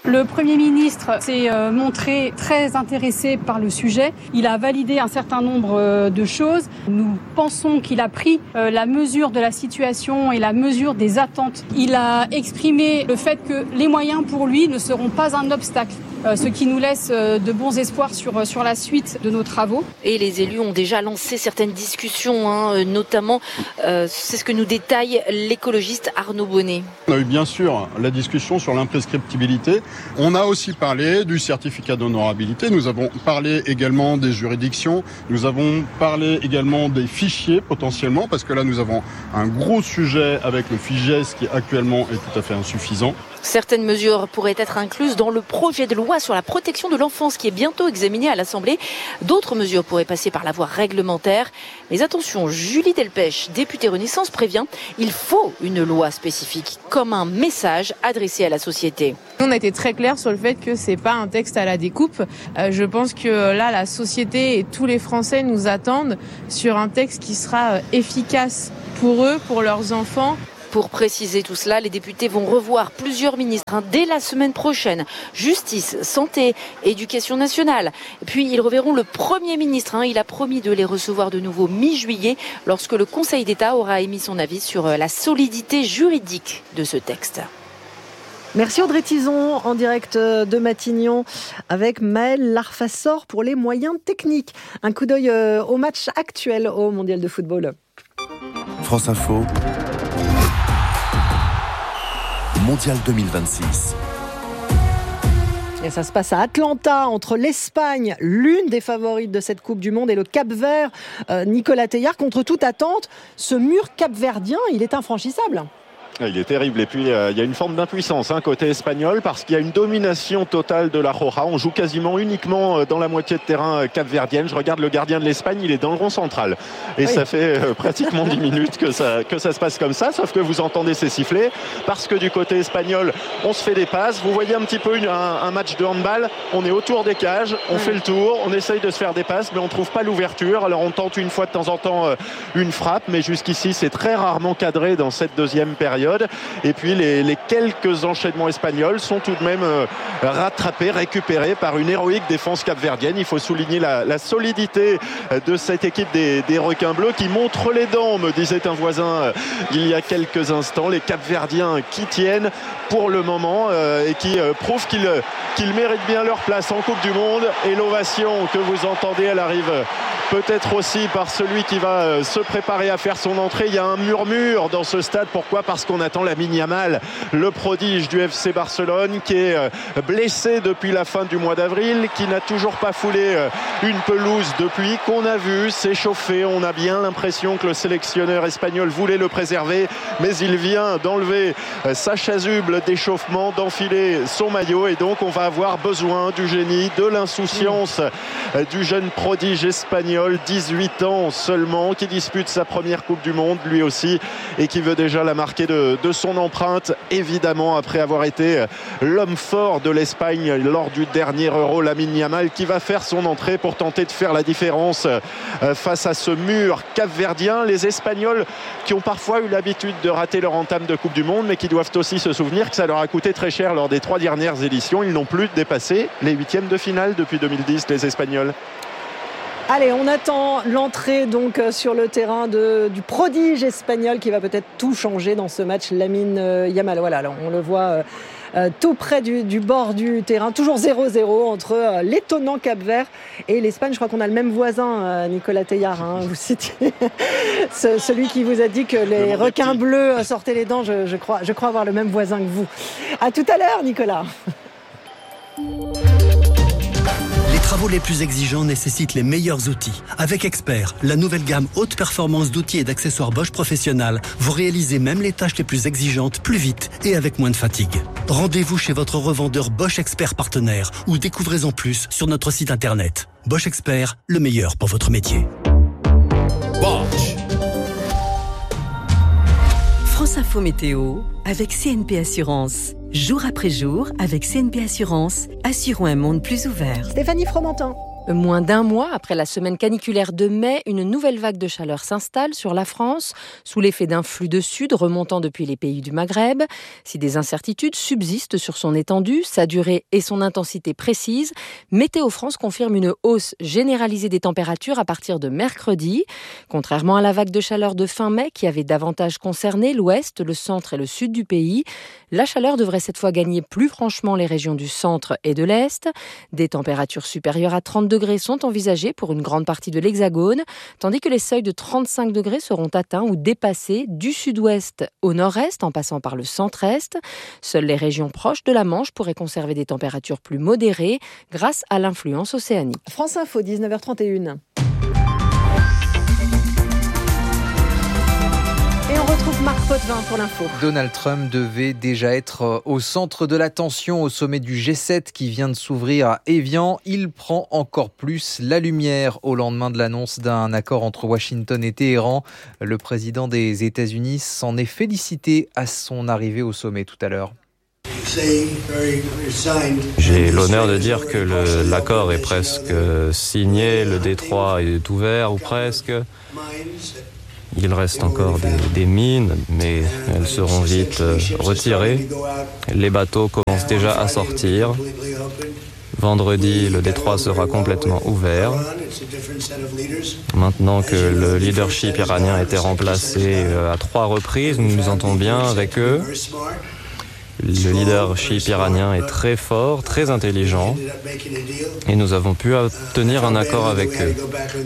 Le Premier ministre s'est montré très intéressé par le sujet. Il a validé un certain nombre de choses. Nous pensons qu'il a pris la mesure de la situation et la mesure des attentes. Il a exprimé le fait que les moyens pour lui ne seront pas un obstacle, ce qui nous laisse de bons espoirs sur, sur la suite de nos travaux. Et les élus ont déjà lancé certaines discussions, hein, notamment, euh, c'est ce que nous détaille l'écologiste Arnaud Bonnet. On a eu bien sûr la discussion sur l'imprescriptibilité. On a aussi parlé du certificat d'honorabilité. Nous avons parlé également des juridictions. Nous avons parlé également des fichiers potentiellement, parce que là nous avons un gros sujet avec le FIGES qui actuellement est tout à fait insuffisant. Certaines mesures pourraient être incluses dans le projet de loi sur la protection de l'enfance qui est bientôt examiné à l'Assemblée. D'autres mesures pourraient passer par la voie réglementaire. Mais attention, Julie Delpech, députée Renaissance, prévient, il faut une loi spécifique comme un message adressé à la société. On a été très clair sur le fait que c'est pas un texte à la découpe. Euh, je pense que là, la société et tous les Français nous attendent sur un texte qui sera efficace pour eux, pour leurs enfants. Pour préciser tout cela, les députés vont revoir plusieurs ministres hein, dès la semaine prochaine. Justice, santé, éducation nationale. Et puis ils reverront le Premier ministre. Hein, il a promis de les recevoir de nouveau mi-juillet lorsque le Conseil d'État aura émis son avis sur la solidité juridique de ce texte. Merci Audrey Tizon en direct de Matignon avec Maël Larfassor pour les moyens techniques. Un coup d'œil au match actuel au Mondial de football. France Info. Mondial deux mille vingt-six. Et ça se passe à Atlanta, entre l'Espagne, l'une des favorites de cette Coupe du Monde, et le Cap-Vert. Euh, Nicolas Teilhard, contre toute attente, ce mur capverdien, il est infranchissable. Il est terrible, et puis euh, il y a une forme d'impuissance hein, côté espagnol, parce qu'il y a une domination totale de la Roja. On joue quasiment uniquement euh, dans la moitié de terrain euh, capverdienne. Je regarde le gardien de l'Espagne, il est dans le rond central, et oui. ça fait euh, pratiquement dix minutes que ça, que ça se passe comme ça, sauf que vous entendez ces sifflets, parce que du côté espagnol on se fait des passes. Vous voyez un petit peu une, un, un match de handball, on est autour des cages, on oui. fait le tour, on essaye de se faire des passes, mais on ne trouve pas l'ouverture. Alors on tente une fois de temps en temps euh, une frappe, mais jusqu'ici c'est très rarement cadré dans cette deuxième période. Et puis les, les quelques enchaînements espagnols sont tout de même euh, rattrapés, récupérés par une héroïque défense capverdienne. Il faut souligner la, la solidité de cette équipe des, des requins bleus qui montre les dents, me disait un voisin euh, il y a quelques instants. Les capverdiens qui tiennent pour le moment euh, et qui euh, prouvent qu'ils, qu'ils méritent bien leur place en Coupe du Monde. Et l'ovation que vous entendez, elle arrive peut-être aussi par celui qui va euh, se préparer à faire son entrée. Il y a un murmure dans ce stade. Pourquoi ? Parce qu'on attend Lamine Yamal, le prodige du F C Barcelone, qui est euh, blessé depuis la fin du mois d'avril, qui n'a toujours pas foulé euh, une pelouse depuis, qu'on a vu s'échauffer. On a bien l'impression que le sélectionneur espagnol voulait le préserver, mais il vient d'enlever euh, sa chasuble d'échauffement, d'enfiler son maillot, et donc on va avoir besoin du génie, de l'insouciance euh, du jeune prodige espagnol, dix-huit ans seulement, qui dispute sa première Coupe du Monde lui aussi, et qui veut déjà la marquer de, de son empreinte, évidemment, après avoir été l'homme fort de l'Espagne lors du dernier Euro. Lamine Yamal qui va faire son entrée pour tenter de faire la différence euh, face à ce mur capverdien. Les Espagnols qui ont parfois eu l'habitude de rater leur entame de Coupe du Monde, mais qui doivent aussi se souvenir que ça leur a coûté très cher lors des trois dernières éditions. Ils n'ont plus dépassé les huitièmes de finale depuis deux mille dix, les Espagnols. Allez, on attend l'entrée donc sur le terrain de, du prodige espagnol qui va peut-être tout changer dans ce match. Lamine Yamal, voilà, alors on le voit euh, tout près du, du bord du terrain, toujours zéro zéro entre euh, l'étonnant Cap-Vert et l'Espagne. Je crois qu'on a le même voisin, euh, Nicolas Teilhard, hein, vous citiez Ce, celui qui vous a dit que les requins bleus sortaient les dents. Je, je, crois, je crois avoir le même voisin que vous. À tout à l'heure, Nicolas. Les travaux les plus exigeants nécessitent les meilleurs outils. Avec Expert, la nouvelle gamme haute performance d'outils et d'accessoires Bosch Professionnal, vous réalisez même les tâches les plus exigeantes plus vite et avec moins de fatigue. Rendez-vous chez votre revendeur Bosch Expert partenaire ou découvrez-en plus sur notre site internet. Bosch Expert, le meilleur pour votre métier. Bosch. France Info Météo avec C N P Assurance. Jour après jour, avec C N P Assurance, assurons un monde plus ouvert. Stéphanie Fromentin. Moins d'un mois après la semaine caniculaire de mai, une nouvelle vague de chaleur s'installe sur la France, sous l'effet d'un flux de sud remontant depuis les pays du Maghreb. Si des incertitudes subsistent sur son étendue, sa durée et son intensité précise, Météo France confirme une hausse généralisée des températures à partir de mercredi. Contrairement à la vague de chaleur de fin mai qui avait davantage concerné l'ouest, le centre et le sud du pays, la chaleur devrait cette fois gagner plus franchement les régions du centre et de l'est. Des températures supérieures à trente degrés sont envisagés pour une grande partie de l'Hexagone, tandis que les seuils de trente-cinq degrés seront atteints ou dépassés du sud-ouest au nord-est en passant par le centre-est. Seules les régions proches de la Manche pourraient conserver des températures plus modérées grâce à l'influence océanique. France Info, dix-neuf heures trente et une. Et on retrouve Marc Potvin pour l'info. Donald Trump devait déjà être au centre de l'attention au sommet du G sept qui vient de s'ouvrir à Évian. Il prend encore plus la lumière au lendemain de l'annonce d'un accord entre Washington et Téhéran. Le président des États-Unis s'en est félicité à son arrivée au sommet tout à l'heure. J'ai l'honneur de dire que le, l'accord est presque signé, le détroit est ouvert ou presque. Il reste encore des, des mines, mais elles seront vite retirées. Les bateaux commencent déjà à sortir. Vendredi, le détroit sera complètement ouvert. Maintenant que le leadership iranien a été remplacé à trois reprises, nous nous entendons bien avec eux. Le leadership iranien est très fort, très intelligent, et nous avons pu obtenir un accord avec eux.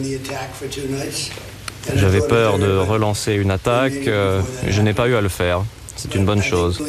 J'avais peur de relancer une attaque, euh, je n'ai pas eu à le faire. C'est une bonne chose.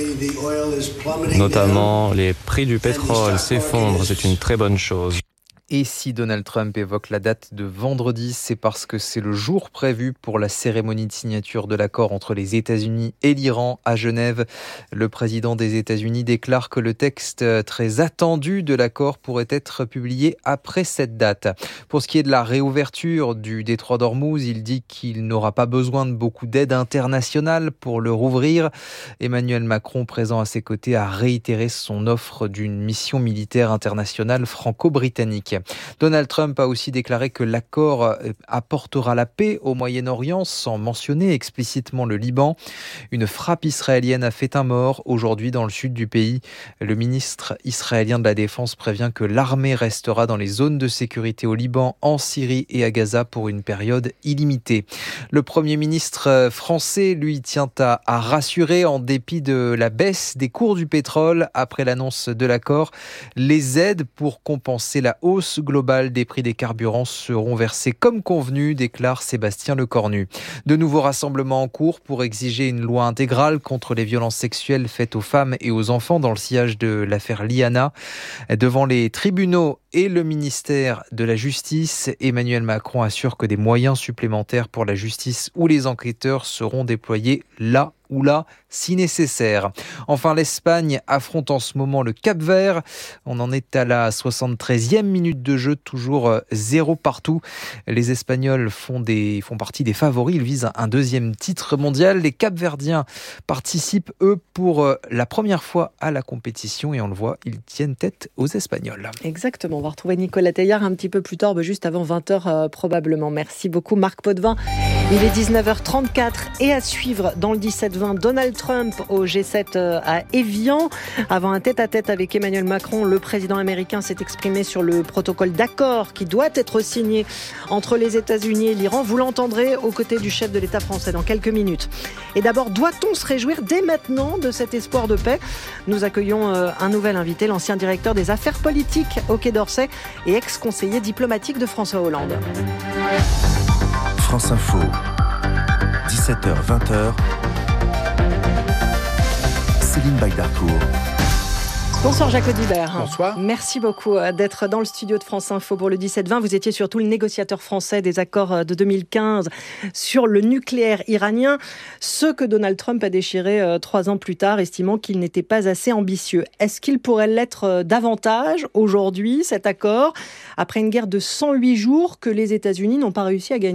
Notamment, les prix du pétrole s'effondrent, c'est une très bonne chose. Et si Donald Trump évoque la date de vendredi, c'est parce que c'est le jour prévu pour la cérémonie de signature de l'accord entre les États-Unis et l'Iran à Genève. Le président des États-Unis déclare que le texte très attendu de l'accord pourrait être publié après cette date. Pour ce qui est de la réouverture du détroit d'Ormuz, il dit qu'il n'aura pas besoin de beaucoup d'aide internationale pour le rouvrir. Emmanuel Macron, présent à ses côtés, a réitéré son offre d'une mission militaire internationale franco-britannique. Donald Trump a aussi déclaré que l'accord apportera la paix au Moyen-Orient sans mentionner explicitement le Liban. Une frappe israélienne a fait un mort aujourd'hui dans le sud du pays. Le ministre israélien de la Défense prévient que l'armée restera dans les zones de sécurité au Liban, en Syrie et à Gaza pour une période illimitée. Le Premier ministre français, lui, tient à, à rassurer en dépit de la baisse des cours du pétrole après l'annonce de l'accord. Les aides pour compenser la hausse globale des prix des carburants seront versées comme convenu, déclare Sébastien Lecornu. De nouveaux rassemblements en cours pour exiger une loi intégrale contre les violences sexuelles faites aux femmes et aux enfants dans le sillage de l'affaire Liana. Devant les tribunaux et le ministère de la Justice, Emmanuel Macron assure que des moyens supplémentaires pour la justice ou les enquêteurs seront déployés là ou là, si nécessaire. Enfin, l'Espagne affronte en ce moment le Cap-Vert. On en est à la soixante-treizième minute de jeu, toujours zéro partout. Les Espagnols font, des, font partie des favoris. Ils visent un deuxième titre mondial. Les Cap-Verdiens participent, eux, pour la première fois à la compétition. Et on le voit, ils tiennent tête aux Espagnols. Exactement. On va retrouver Nicolas Teilhard un petit peu plus tard, juste avant vingt heures euh, probablement. Merci beaucoup Marc Potvin. Il est dix-neuf heures trente-quatre et à suivre dans le dix-sept vingt, Donald Trump au G sept à Évian. Avant un tête-à-tête avec Emmanuel Macron, le président américain s'est exprimé sur le protocole d'accord qui doit être signé entre les États-Unis et l'Iran. Vous l'entendrez aux côtés du chef de l'État français dans quelques minutes. Et d'abord, doit-on se réjouir dès maintenant de cet espoir de paix ? Nous accueillons un nouvel invité, l'ancien directeur des affaires politiques au Quai d'Orsay et ex-conseiller diplomatique de François Hollande. France Info, dix-sept heures vingt. Céline Baydarcourt. Bonsoir Jacques Audibert. Bonsoir. Merci beaucoup d'être dans le studio de France Info pour le dix-sept vingt. Vous étiez surtout le négociateur français des accords de deux mille quinze sur le nucléaire iranien, ce que Donald Trump a déchiré trois ans plus tard, estimant qu'il n'était pas assez ambitieux. Est-ce qu'il pourrait l'être davantage aujourd'hui, cet accord, après une guerre de cent huit jours que les États-Unis n'ont pas réussi à gagner ?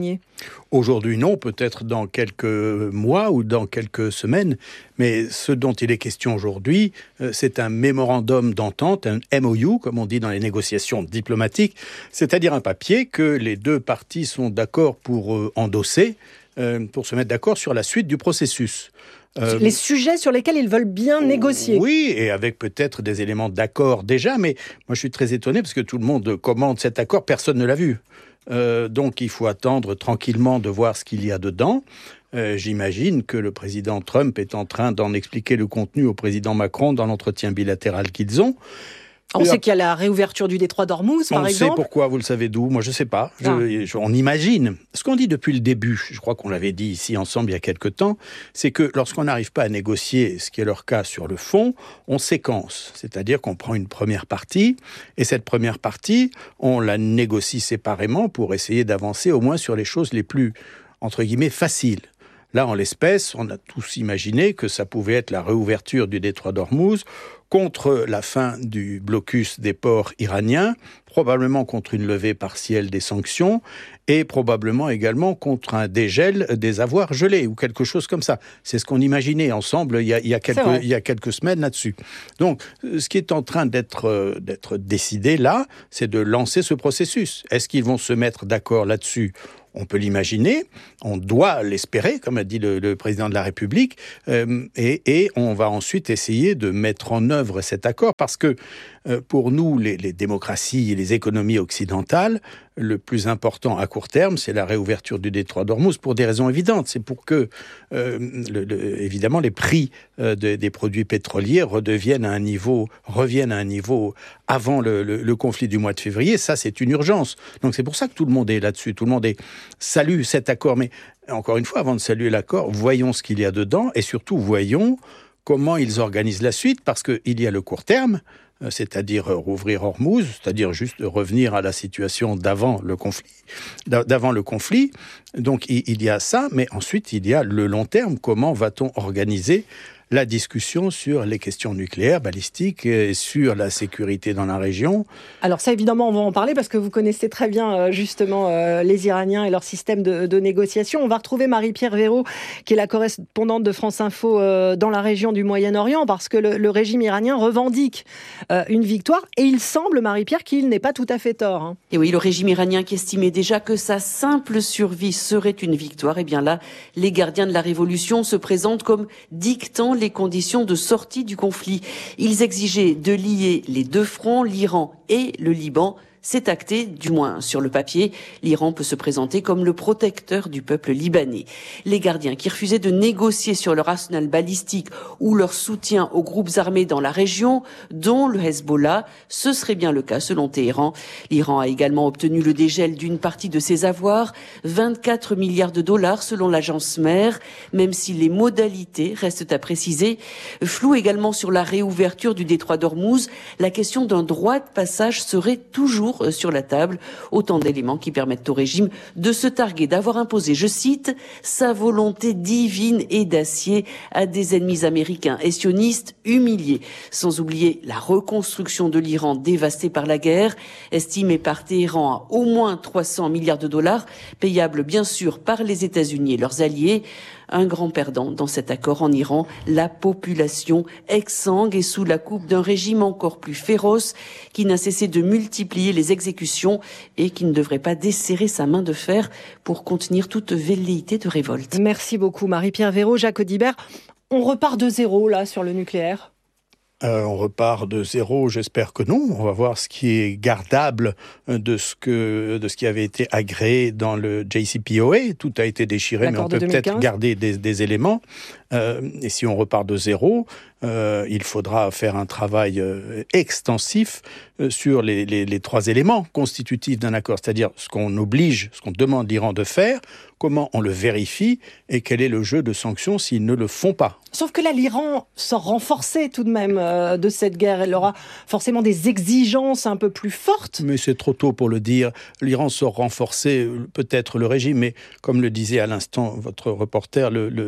Aujourd'hui, non, peut-être dans quelques mois ou dans quelques semaines, mais ce dont il est question aujourd'hui, c'est un mémorandum d'entente, un M O U, comme on dit dans les négociations diplomatiques, c'est-à-dire un papier que les deux parties sont d'accord pour euh, endosser, euh, pour se mettre d'accord sur la suite du processus. Euh, les sujets sur lesquels ils veulent bien négocier. Oui, et avec peut-être des éléments d'accord déjà, mais moi je suis très étonné parce que tout le monde commande cet accord, personne ne l'a vu. Euh, donc il faut attendre tranquillement de voir ce qu'il y a dedans. Euh, j'imagine que le président Trump est en train d'en expliquer le contenu au président Macron dans l'entretien bilatéral qu'ils ont. On et sait qu'il y a la réouverture du détroit d'Ormuz, par on exemple. On sait pourquoi, vous le savez d'où? Moi, je ne sais pas. Je, ah. je, on imagine. Ce qu'on dit depuis le début, je crois qu'on l'avait dit ici ensemble il y a quelque temps, c'est que lorsqu'on n'arrive pas à négocier, ce qui est leur cas sur le fond, on séquence. C'est-à-dire qu'on prend une première partie, et cette première partie, on la négocie séparément pour essayer d'avancer au moins sur les choses les plus, entre guillemets, faciles. Là, en l'espèce, on a tous imaginé que ça pouvait être la réouverture du détroit d'Ormuz contre la fin du blocus des ports iraniens, probablement contre une levée partielle des sanctions et probablement également contre un dégel des avoirs gelés ou quelque chose comme ça. C'est ce qu'on imaginait ensemble il y a, il y a, quelques, il y a quelques semaines là-dessus. Donc, ce qui est en train d'être, d'être décidé là, c'est de lancer ce processus. Est-ce qu'ils vont se mettre d'accord là-dessus ? On peut l'imaginer, on doit l'espérer, comme a dit le, le président de la République, euh, et, et on va ensuite essayer de mettre en œuvre cet accord, parce que euh, pour nous, les, les démocraties et les économies occidentales, le plus important à court terme, c'est la réouverture du détroit d'Ormuz, pour des raisons évidentes. C'est pour que, euh, le, le, évidemment, les prix euh, de, des produits pétroliers redeviennent à un niveau, reviennent à un niveau avant le, le, le conflit du mois de février. Ça, c'est une urgence. Donc c'est pour ça que tout le monde est là-dessus, tout le monde est salue cet accord, mais encore une fois, avant de saluer l'accord, voyons ce qu'il y a dedans et surtout voyons comment ils organisent la suite, parce qu'il y a le court terme, c'est-à-dire rouvrir Ormuz, c'est-à-dire juste revenir à la situation d'avant le conflit. D'avant le conflit. Donc il y a ça, mais ensuite il y a le long terme. Comment va-t-on organiser la discussion sur les questions nucléaires, balistiques et sur la sécurité dans la région? Alors ça, évidemment, on va en parler parce que vous connaissez très bien justement euh, les Iraniens et leur système de, de négociation. On va retrouver Marie-Pierre Véraud, qui est la correspondante de France Info euh, dans la région du Moyen-Orient, parce que le, le régime iranien revendique euh, une victoire et il semble, Marie-Pierre, qu'il n'est pas tout à fait tort. Hein. Et oui, le régime iranien qui estimait déjà que sa simple survie serait une victoire, et bien là, les gardiens de la révolution se présentent comme dictant les conditions de sortie du conflit. Ils exigeaient de lier les deux fronts, l'Iran et le Liban. C'est acté, du moins sur le papier. L'Iran peut se présenter comme le protecteur du peuple libanais. Les gardiens qui refusaient de négocier sur leur arsenal balistique ou leur soutien aux groupes armés dans la région, dont le Hezbollah, ce serait bien le cas selon Téhéran. L'Iran a également obtenu le dégel d'une partie de ses avoirs, vingt-quatre milliards de dollars selon l'agence mère, même si les modalités restent à préciser. Flou également sur la réouverture du détroit d'Ormuz, la question d'un droit de passage serait toujours sur la table, autant d'éléments qui permettent au régime de se targuer d'avoir imposé, je cite, sa volonté divine et d'acier à des ennemis américains et sionistes humiliés. Sans oublier la reconstruction de l'Iran dévasté par la guerre, estimée par Téhéran à au moins trois cents milliards de dollars, payable bien sûr par les États-Unis et leurs alliés. Un grand perdant dans cet accord en Iran, la population exsangue et sous la coupe d'un régime encore plus féroce qui n'a cessé de multiplier les exécutions et qui ne devrait pas desserrer sa main de fer pour contenir toute velléité de révolte. Merci beaucoup Marie-Pierre Véraud, Jacques Audibert. On repart de zéro là sur le nucléaire? Euh, on repart de zéro, j'espère que non. On va voir ce qui est gardable de ce, que, de ce qui avait été agréé dans le J C P O A. Tout a été déchiré, L'accord mais on peut peut-être garder des, des éléments. Euh, et si on repart de zéro, euh, il faudra faire un travail euh, extensif euh, sur les, les, les trois éléments constitutifs d'un accord, c'est-à-dire ce qu'on oblige, ce qu'on demande l'Iran de faire, comment on le vérifie et quel est le jeu de sanctions s'ils ne le font pas. Sauf que là, l'Iran sort renforcé tout de même euh, de cette guerre. Elle aura forcément des exigences un peu plus fortes. Mais c'est trop tôt pour le dire. L'Iran sort renforcé, peut-être le régime, mais comme le disait à l'instant votre reporter, le, le,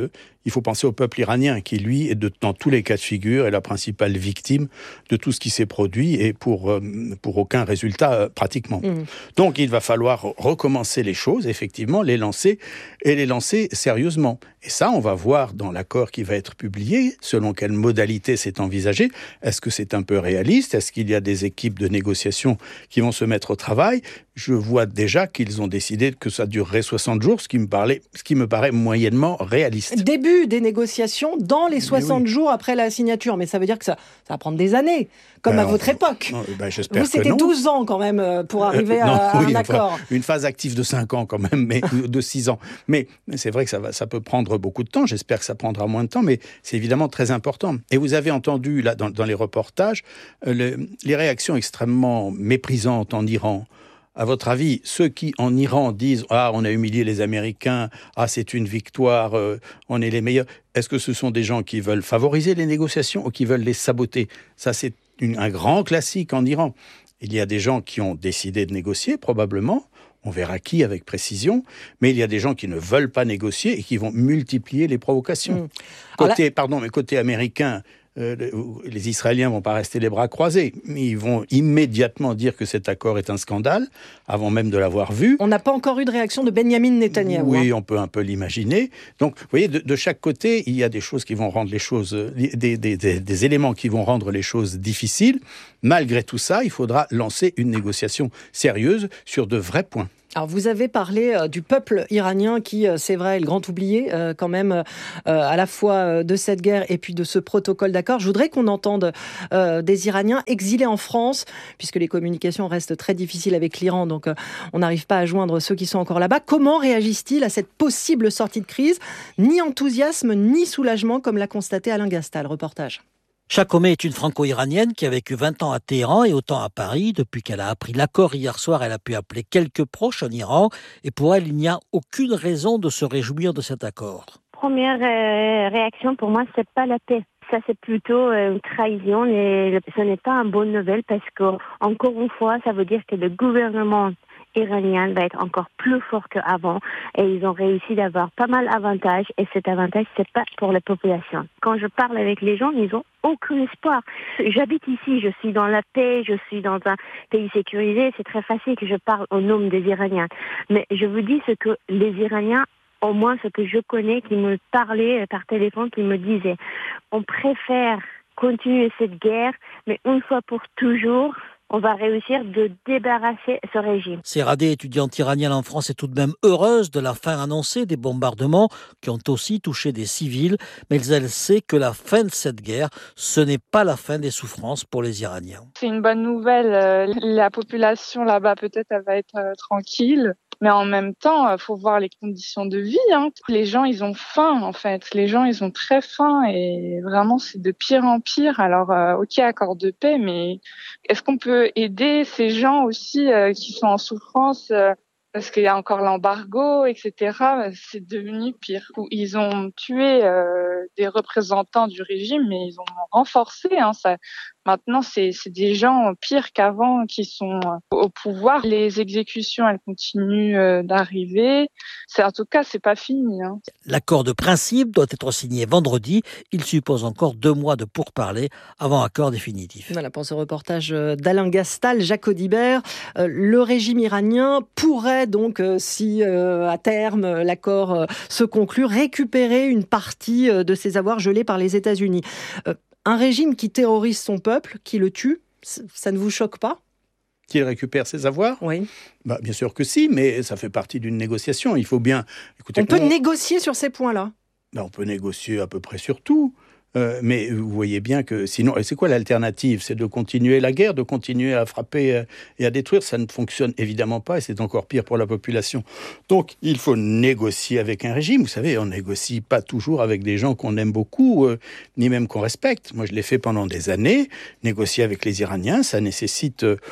il faut penser au peuple iranien qui, lui, est de, dans tous les cas de figure, est la principale victime de tout ce qui s'est produit et pour, euh, pour aucun résultat euh, pratiquement. Mmh. Donc il va falloir recommencer les choses, effectivement, les lancer et les lancer sérieusement. Et ça, on va voir dans l'accord qui va être publié, selon quelle modalité c'est envisagé. Est-ce que c'est un peu réaliste? Est-ce qu'il y a des équipes de négociation qui vont se mettre au travail? Je vois déjà qu'ils ont décidé que ça durerait soixante jours, ce qui me, parlait, ce qui me paraît moyennement réaliste. Début des négociations dans les soixante oui. jours après la signature. Mais ça veut dire que ça, ça va prendre des années, comme ben, à votre époque. Non, ben, j'espère Vous, c'était que non. douze ans quand même pour arriver euh, non, à, oui, à un enfin, accord. Une phase active de cinq ans quand même, mais de six ans. Mais, mais c'est vrai que ça, va, ça peut prendre beaucoup de temps. J'espère que ça prendra moins de temps, mais c'est évidemment très important. Et vous avez entendu là, dans, dans les reportages euh, le, les réactions extrêmement méprisantes en Iran. À votre avis, ceux qui, en Iran, disent « Ah, on a humilié les Américains, ah, c'est une victoire, euh, on est les meilleurs », est-ce que ce sont des gens qui veulent favoriser les négociations ou qui veulent les saboter? Ça, c'est une, un grand classique en Iran. Il y a des gens qui ont décidé de négocier, probablement, on verra qui avec précision, mais il y a des gens qui ne veulent pas négocier et qui vont multiplier les provocations. Mmh. Côté, là... pardon, mais côté américain, Euh, les Israéliens vont pas rester les bras croisés, mais ils vont immédiatement dire que cet accord est un scandale, avant même de l'avoir vu. On n'a pas encore eu de réaction de Benyamin Netanyahou. Oui, hein. on peut un peu l'imaginer. Donc, vous voyez, de, de chaque côté, il y a des choses qui vont rendre les choses, des, des, des, des éléments qui vont rendre les choses difficiles. Malgré tout ça, il faudra lancer une négociation sérieuse sur de vrais points. Alors vous avez parlé euh, du peuple iranien qui, euh, c'est vrai, est le grand oublié euh, quand même euh, à la fois euh, de cette guerre et puis de ce protocole d'accord. Je voudrais qu'on entende euh, des Iraniens exilés en France, puisque les communications restent très difficiles avec l'Iran, donc euh, on n'arrive pas à joindre ceux qui sont encore là-bas. Comment réagissent-ils à cette possible sortie de crise? Ni enthousiasme, ni soulagement, comme l'a constaté Alain Gastal. Reportage. Chakome est une franco-iranienne qui a vécu vingt ans à Téhéran et autant à Paris. Depuis qu'elle a appris l'accord hier soir, elle a pu appeler quelques proches en Iran. Et pour elle, il n'y a aucune raison de se réjouir de cet accord. Première euh, réaction pour moi, c'est pas la paix. Ça, c'est plutôt une trahison et ce n'est pas une bonne nouvelle parce que, encore une fois, ça veut dire que le gouvernement iranien va être encore plus fort qu'avant et ils ont réussi d'avoir pas mal d'avantages et cet avantage, c'est pas pour la population. Quand je parle avec les gens, ils ont aucun espoir. J'habite ici, je suis dans la paix, je suis dans un pays sécurisé, c'est très facile que je parle au nom des Iraniens. Mais je vous dis ce que les Iraniens, au moins ce que je connais, qui me parlaient par téléphone, qui me disaient, on préfère continuer cette guerre, mais une fois pour toujours, on va réussir de débarrasser ce régime. Séradé, étudiante iranienne en France, est tout de même heureuse de la fin annoncée des bombardements qui ont aussi touché des civils, mais elle sait que la fin de cette guerre, ce n'est pas la fin des souffrances pour les Iraniens. C'est une bonne nouvelle. La population là-bas, peut-être, elle va être tranquille. Mais en même temps, il faut voir les conditions de vie. Hein. Les gens, ils ont faim, en fait. Les gens, ils ont très faim et vraiment, c'est de pire en pire. Alors, euh, ok, accord de paix, mais est-ce qu'on peut aider ces gens aussi euh, qui sont en souffrance euh, parce qu'il y a encore l'embargo, et cetera. C'est devenu pire. Ils ont tué euh, des représentants du régime, mais ils ont renforcé. Hein, ça. Maintenant, c'est, c'est des gens pires qu'avant qui sont au pouvoir. Les exécutions, elles continuent euh, d'arriver. C'est, en tout cas, c'est pas fini. Hein. L'accord de principe doit être signé vendredi. Il suppose encore deux mois de pourparlers avant accord définitif. Voilà pour ce reportage d'Alain Gastal, Jacques Audibert. Euh, le régime iranien pourrait donc, euh, si euh, à terme l'accord euh, se conclut, récupérer une partie euh, de ses avoirs gelés par les États-Unis. Euh, Un régime qui terrorise son peuple, qui le tue, ça ne vous choque pas ? Qu'il récupère ses avoirs ? Oui. Bah, bien sûr que si, mais ça fait partie d'une négociation. Il faut bien... Écoutez, on peut on... négocier sur ces points-là ? Bah, on peut négocier à peu près sur tout. Euh, mais vous voyez bien que sinon... Et c'est quoi l'alternative ? C'est de continuer la guerre, de continuer à frapper et à détruire. Ça ne fonctionne évidemment pas et c'est encore pire pour la population. Donc, il faut négocier avec un régime. Vous savez, on négocie pas toujours avec des gens qu'on aime beaucoup, euh, ni même qu'on respecte. Moi, je l'ai fait pendant des années. Négocier avec les Iraniens, ça nécessite... Euh,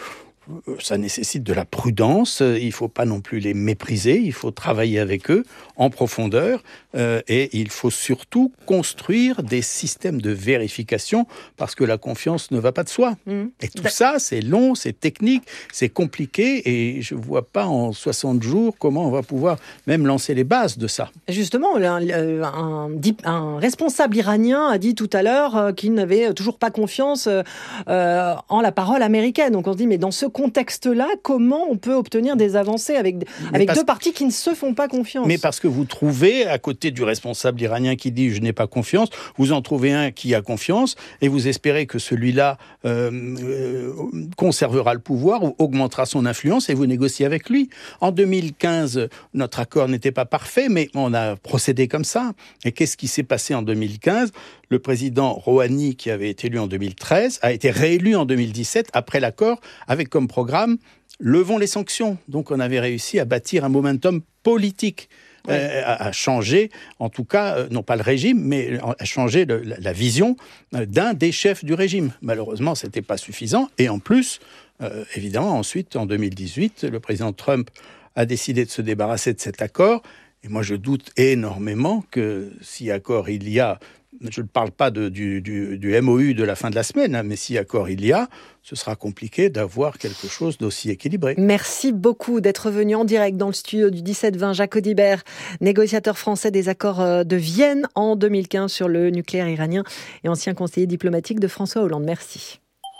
ça nécessite de la prudence, il ne faut pas non plus les mépriser, il faut travailler avec eux en profondeur euh, et il faut surtout construire des systèmes de vérification parce que la confiance ne va pas de soi. Mmh. Et tout ça, c'est long, c'est technique, c'est compliqué et je ne vois pas en soixante jours comment on va pouvoir même lancer les bases de ça. Justement, un, un, un responsable iranien a dit tout à l'heure qu'il n'avait toujours pas confiance euh, en la parole américaine. Donc on se dit, mais dans ce contexte-là, comment on peut obtenir des avancées avec, avec deux partis qui ne se font pas confiance? Mais parce que vous trouvez, à côté du responsable iranien qui dit « je n'ai pas confiance », vous en trouvez un qui a confiance et vous espérez que celui-là euh, euh, conservera le pouvoir ou augmentera son influence et vous négociez avec lui. En deux mille quinze, notre accord n'était pas parfait, mais on a procédé comme ça. Et qu'est-ce qui s'est passé en deux mille quinze ? Le président Rouhani, qui avait été élu en deux mille treize, a été réélu en deux mille dix-sept après l'accord, avec comme programme « Levons les sanctions ». Donc on avait réussi à bâtir un momentum politique, ouais. euh, à, à changer, en tout cas, euh, non pas le régime, mais à changer le, la, la vision d'un des chefs du régime. Malheureusement, ce n'était pas suffisant. Et en plus, euh, évidemment, ensuite, en deux mille dix-huit, le président Trump a décidé de se débarrasser de cet accord. Et moi, je doute énormément que si accord il y a, je ne parle pas de, du, du, du M O U de la fin de la semaine, hein, mais si accord il y a, ce sera compliqué d'avoir quelque chose d'aussi équilibré. Merci beaucoup d'être venu en direct dans le studio du dix-sept vingt. Jacques Audibert, négociateur français des accords de Vienne en deux mille quinze sur le nucléaire iranien et ancien conseiller diplomatique de François Hollande. Merci.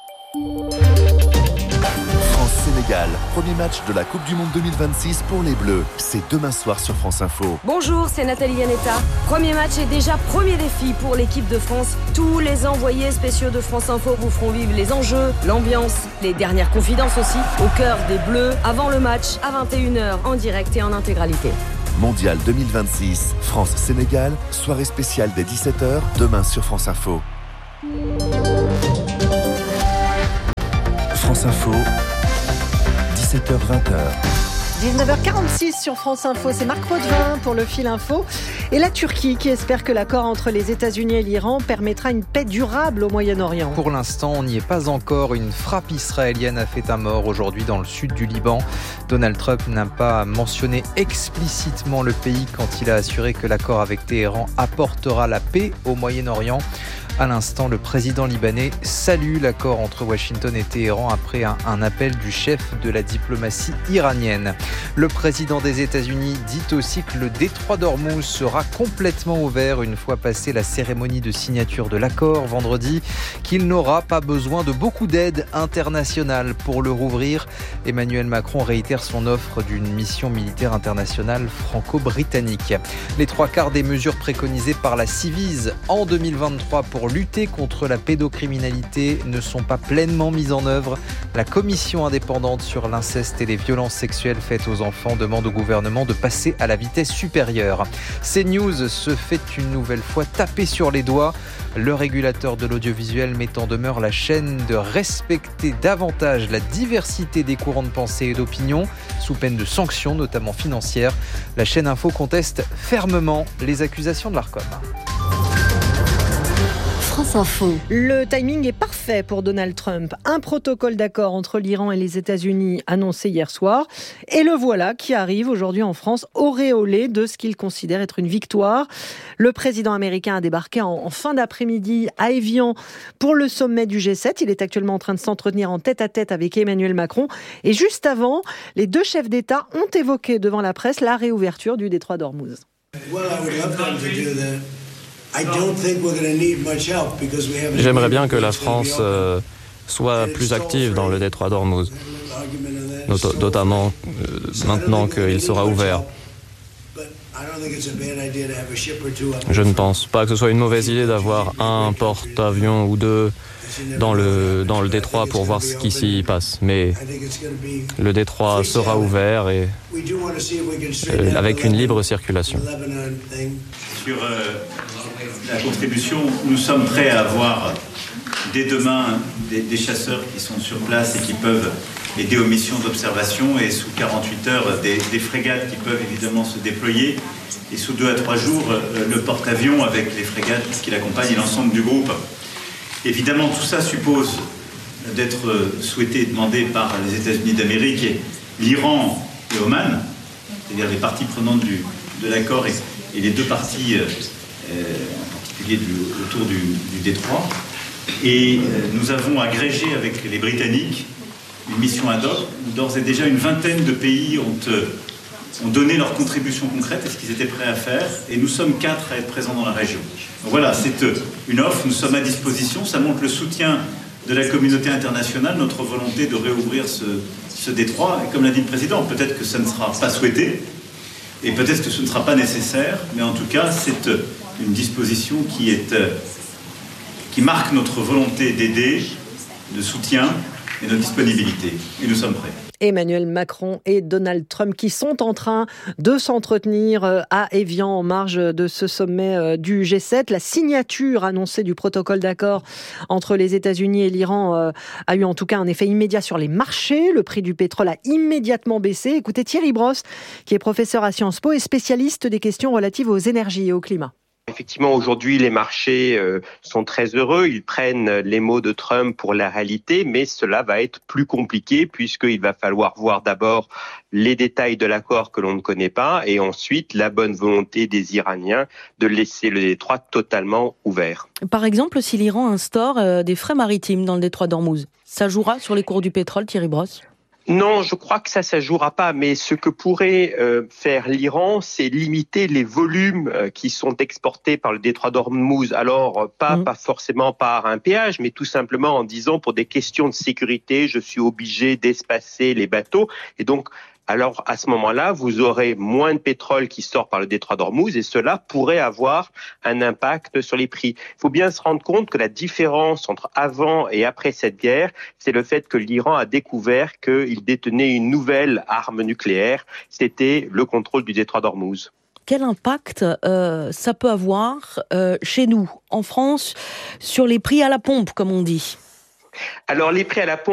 France-Sénégal, premier match de la Coupe du Monde deux mille vingt-six pour les Bleus. C'est demain soir sur France Info. Bonjour, c'est Nathalie Yanetta. Premier match et déjà premier défi pour l'équipe de France. Tous les envoyés spéciaux de France Info vous feront vivre les enjeux, l'ambiance, les dernières confidences aussi, au cœur des Bleus, avant le match, à vingt et une heures, en direct et en intégralité. Mondial deux mille vingt-six, France-Sénégal, soirée spéciale dès dix-sept heures, demain sur France Info. France Info, dix-sept heures vingt. dix-neuf heures quarante-six sur France Info, c'est Marc Potvin pour le Fil Info. Et la Turquie qui espère que l'accord entre les États-Unis et l'Iran permettra une paix durable au Moyen-Orient. Pour l'instant, on n'y est pas encore. Une frappe israélienne a fait un mort aujourd'hui dans le sud du Liban. Donald Trump n'a pas mentionné explicitement le pays quand il a assuré que l'accord avec Téhéran apportera la paix au Moyen-Orient. À l'instant, le président libanais salue l'accord entre Washington et Téhéran après un, un appel du chef de la diplomatie iranienne. Le président des États-Unis dit aussi que le détroit d'Ormuz sera complètement ouvert une fois passée la cérémonie de signature de l'accord vendredi, qu'il n'aura pas besoin de beaucoup d'aide internationale pour le rouvrir. Emmanuel Macron réitère son offre d'une mission militaire internationale franco-britannique. Les trois quarts des mesures préconisées par la Civise en deux mille vingt-trois pour lutter contre la pédocriminalité ne sont pas pleinement mises en œuvre. La commission indépendante sur l'inceste et les violences sexuelles faites aux enfants demande au gouvernement de passer à la vitesse supérieure. CNews se fait une nouvelle fois taper sur les doigts. Le régulateur de l'audiovisuel met en demeure la chaîne de respecter davantage la diversité des courants de pensée et d'opinion, sous peine de sanctions, notamment financières. La chaîne Info conteste fermement les accusations de l'Arcom. France Info. Le timing est parfait pour Donald Trump. Un protocole d'accord entre l'Iran et les États-Unis annoncé hier soir. Et le voilà qui arrive aujourd'hui en France, auréolé de ce qu'il considère être une victoire. Le président américain a débarqué en, en fin d'après-midi à Évian pour le sommet du G sept. Il est actuellement en train de s'entretenir en tête-à-tête avec Emmanuel Macron. Et juste avant, les deux chefs d'État ont évoqué devant la presse la réouverture du détroit d'Ormuz. J'aimerais bien que la France euh, soit plus active dans le détroit d'Ormuz, not- notamment euh, maintenant qu'il sera ouvert. Je ne pense pas que ce soit une mauvaise idée d'avoir un porte-avions ou deux dans le, dans le détroit pour voir ce qui s'y passe. Mais le détroit sera ouvert et euh, avec une libre circulation. Sur euh, la contribution, nous sommes prêts à avoir dès demain des, des chasseurs qui sont sur place et qui peuvent aider aux missions d'observation, et sous quarante-huit heures des, des frégates qui peuvent évidemment se déployer, et sous deux à trois jours euh, le porte-avions avec les frégates qui l'accompagnent et l'ensemble du groupe. Évidemment, tout ça suppose d'être souhaité et demandé par les États-Unis d'Amérique, et l'Iran et Oman, c'est-à-dire les parties prenantes du, de l'accord et, et les deux parties, euh, en particulier du, autour du, du détroit. Et euh, nous avons agrégé avec les Britanniques une mission ad hoc où d'ores et déjà une vingtaine de pays ont, euh, ont donné leur contribution concrète et ce qu'ils étaient prêts à faire. Et nous sommes quatre à être présents dans la région. Donc voilà, c'est euh, une offre, nous sommes à disposition. Ça montre le soutien de la communauté internationale, notre volonté de réouvrir ce, ce détroit. Et comme l'a dit le président, peut-être que ça ne sera pas souhaité et peut-être que ce ne sera pas nécessaire, mais en tout cas, c'est euh, une disposition qui est... Euh, qui marque notre volonté d'aider, de soutien et notre disponibilité. Et nous sommes prêts. Emmanuel Macron et Donald Trump qui sont en train de s'entretenir à Évian en marge de ce sommet du G sept. La signature annoncée du protocole d'accord entre les États-Unis et l'Iran a eu en tout cas un effet immédiat sur les marchés. Le prix du pétrole a immédiatement baissé. Écoutez Thierry Brosse, qui est professeur à Sciences Po et spécialiste des questions relatives aux énergies et au climat. Effectivement, aujourd'hui, les marchés euh, sont très heureux. Ils prennent les mots de Trump pour la réalité, mais cela va être plus compliqué puisqu'il va falloir voir d'abord les détails de l'accord que l'on ne connaît pas et ensuite la bonne volonté des Iraniens de laisser le détroit totalement ouvert. Par exemple, si l'Iran instaure euh, des frais maritimes dans le détroit d'Ormuz, ça jouera sur les cours du pétrole, Thierry Brosse ? Non, je crois que ça, ça jouera pas. Mais ce que pourrait euh, faire l'Iran, c'est limiter les volumes euh, qui sont exportés par le détroit d'Ormuz. Alors, euh, pas, mmh. pas forcément par un péage, mais tout simplement en disant pour des questions de sécurité, je suis obligé d'espacer les bateaux. Et donc, alors à ce moment-là, vous aurez moins de pétrole qui sort par le détroit d'Ormuz et cela pourrait avoir un impact sur les prix. Il faut bien se rendre compte que la différence entre avant et après cette guerre, c'est le fait que l'Iran a découvert qu'il détenait une nouvelle arme nucléaire, c'était le contrôle du détroit d'Ormuz. Quel impact euh, ça peut avoir euh, chez nous, en France, sur les prix à la pompe, comme on dit ? Alors les prix à la pompe,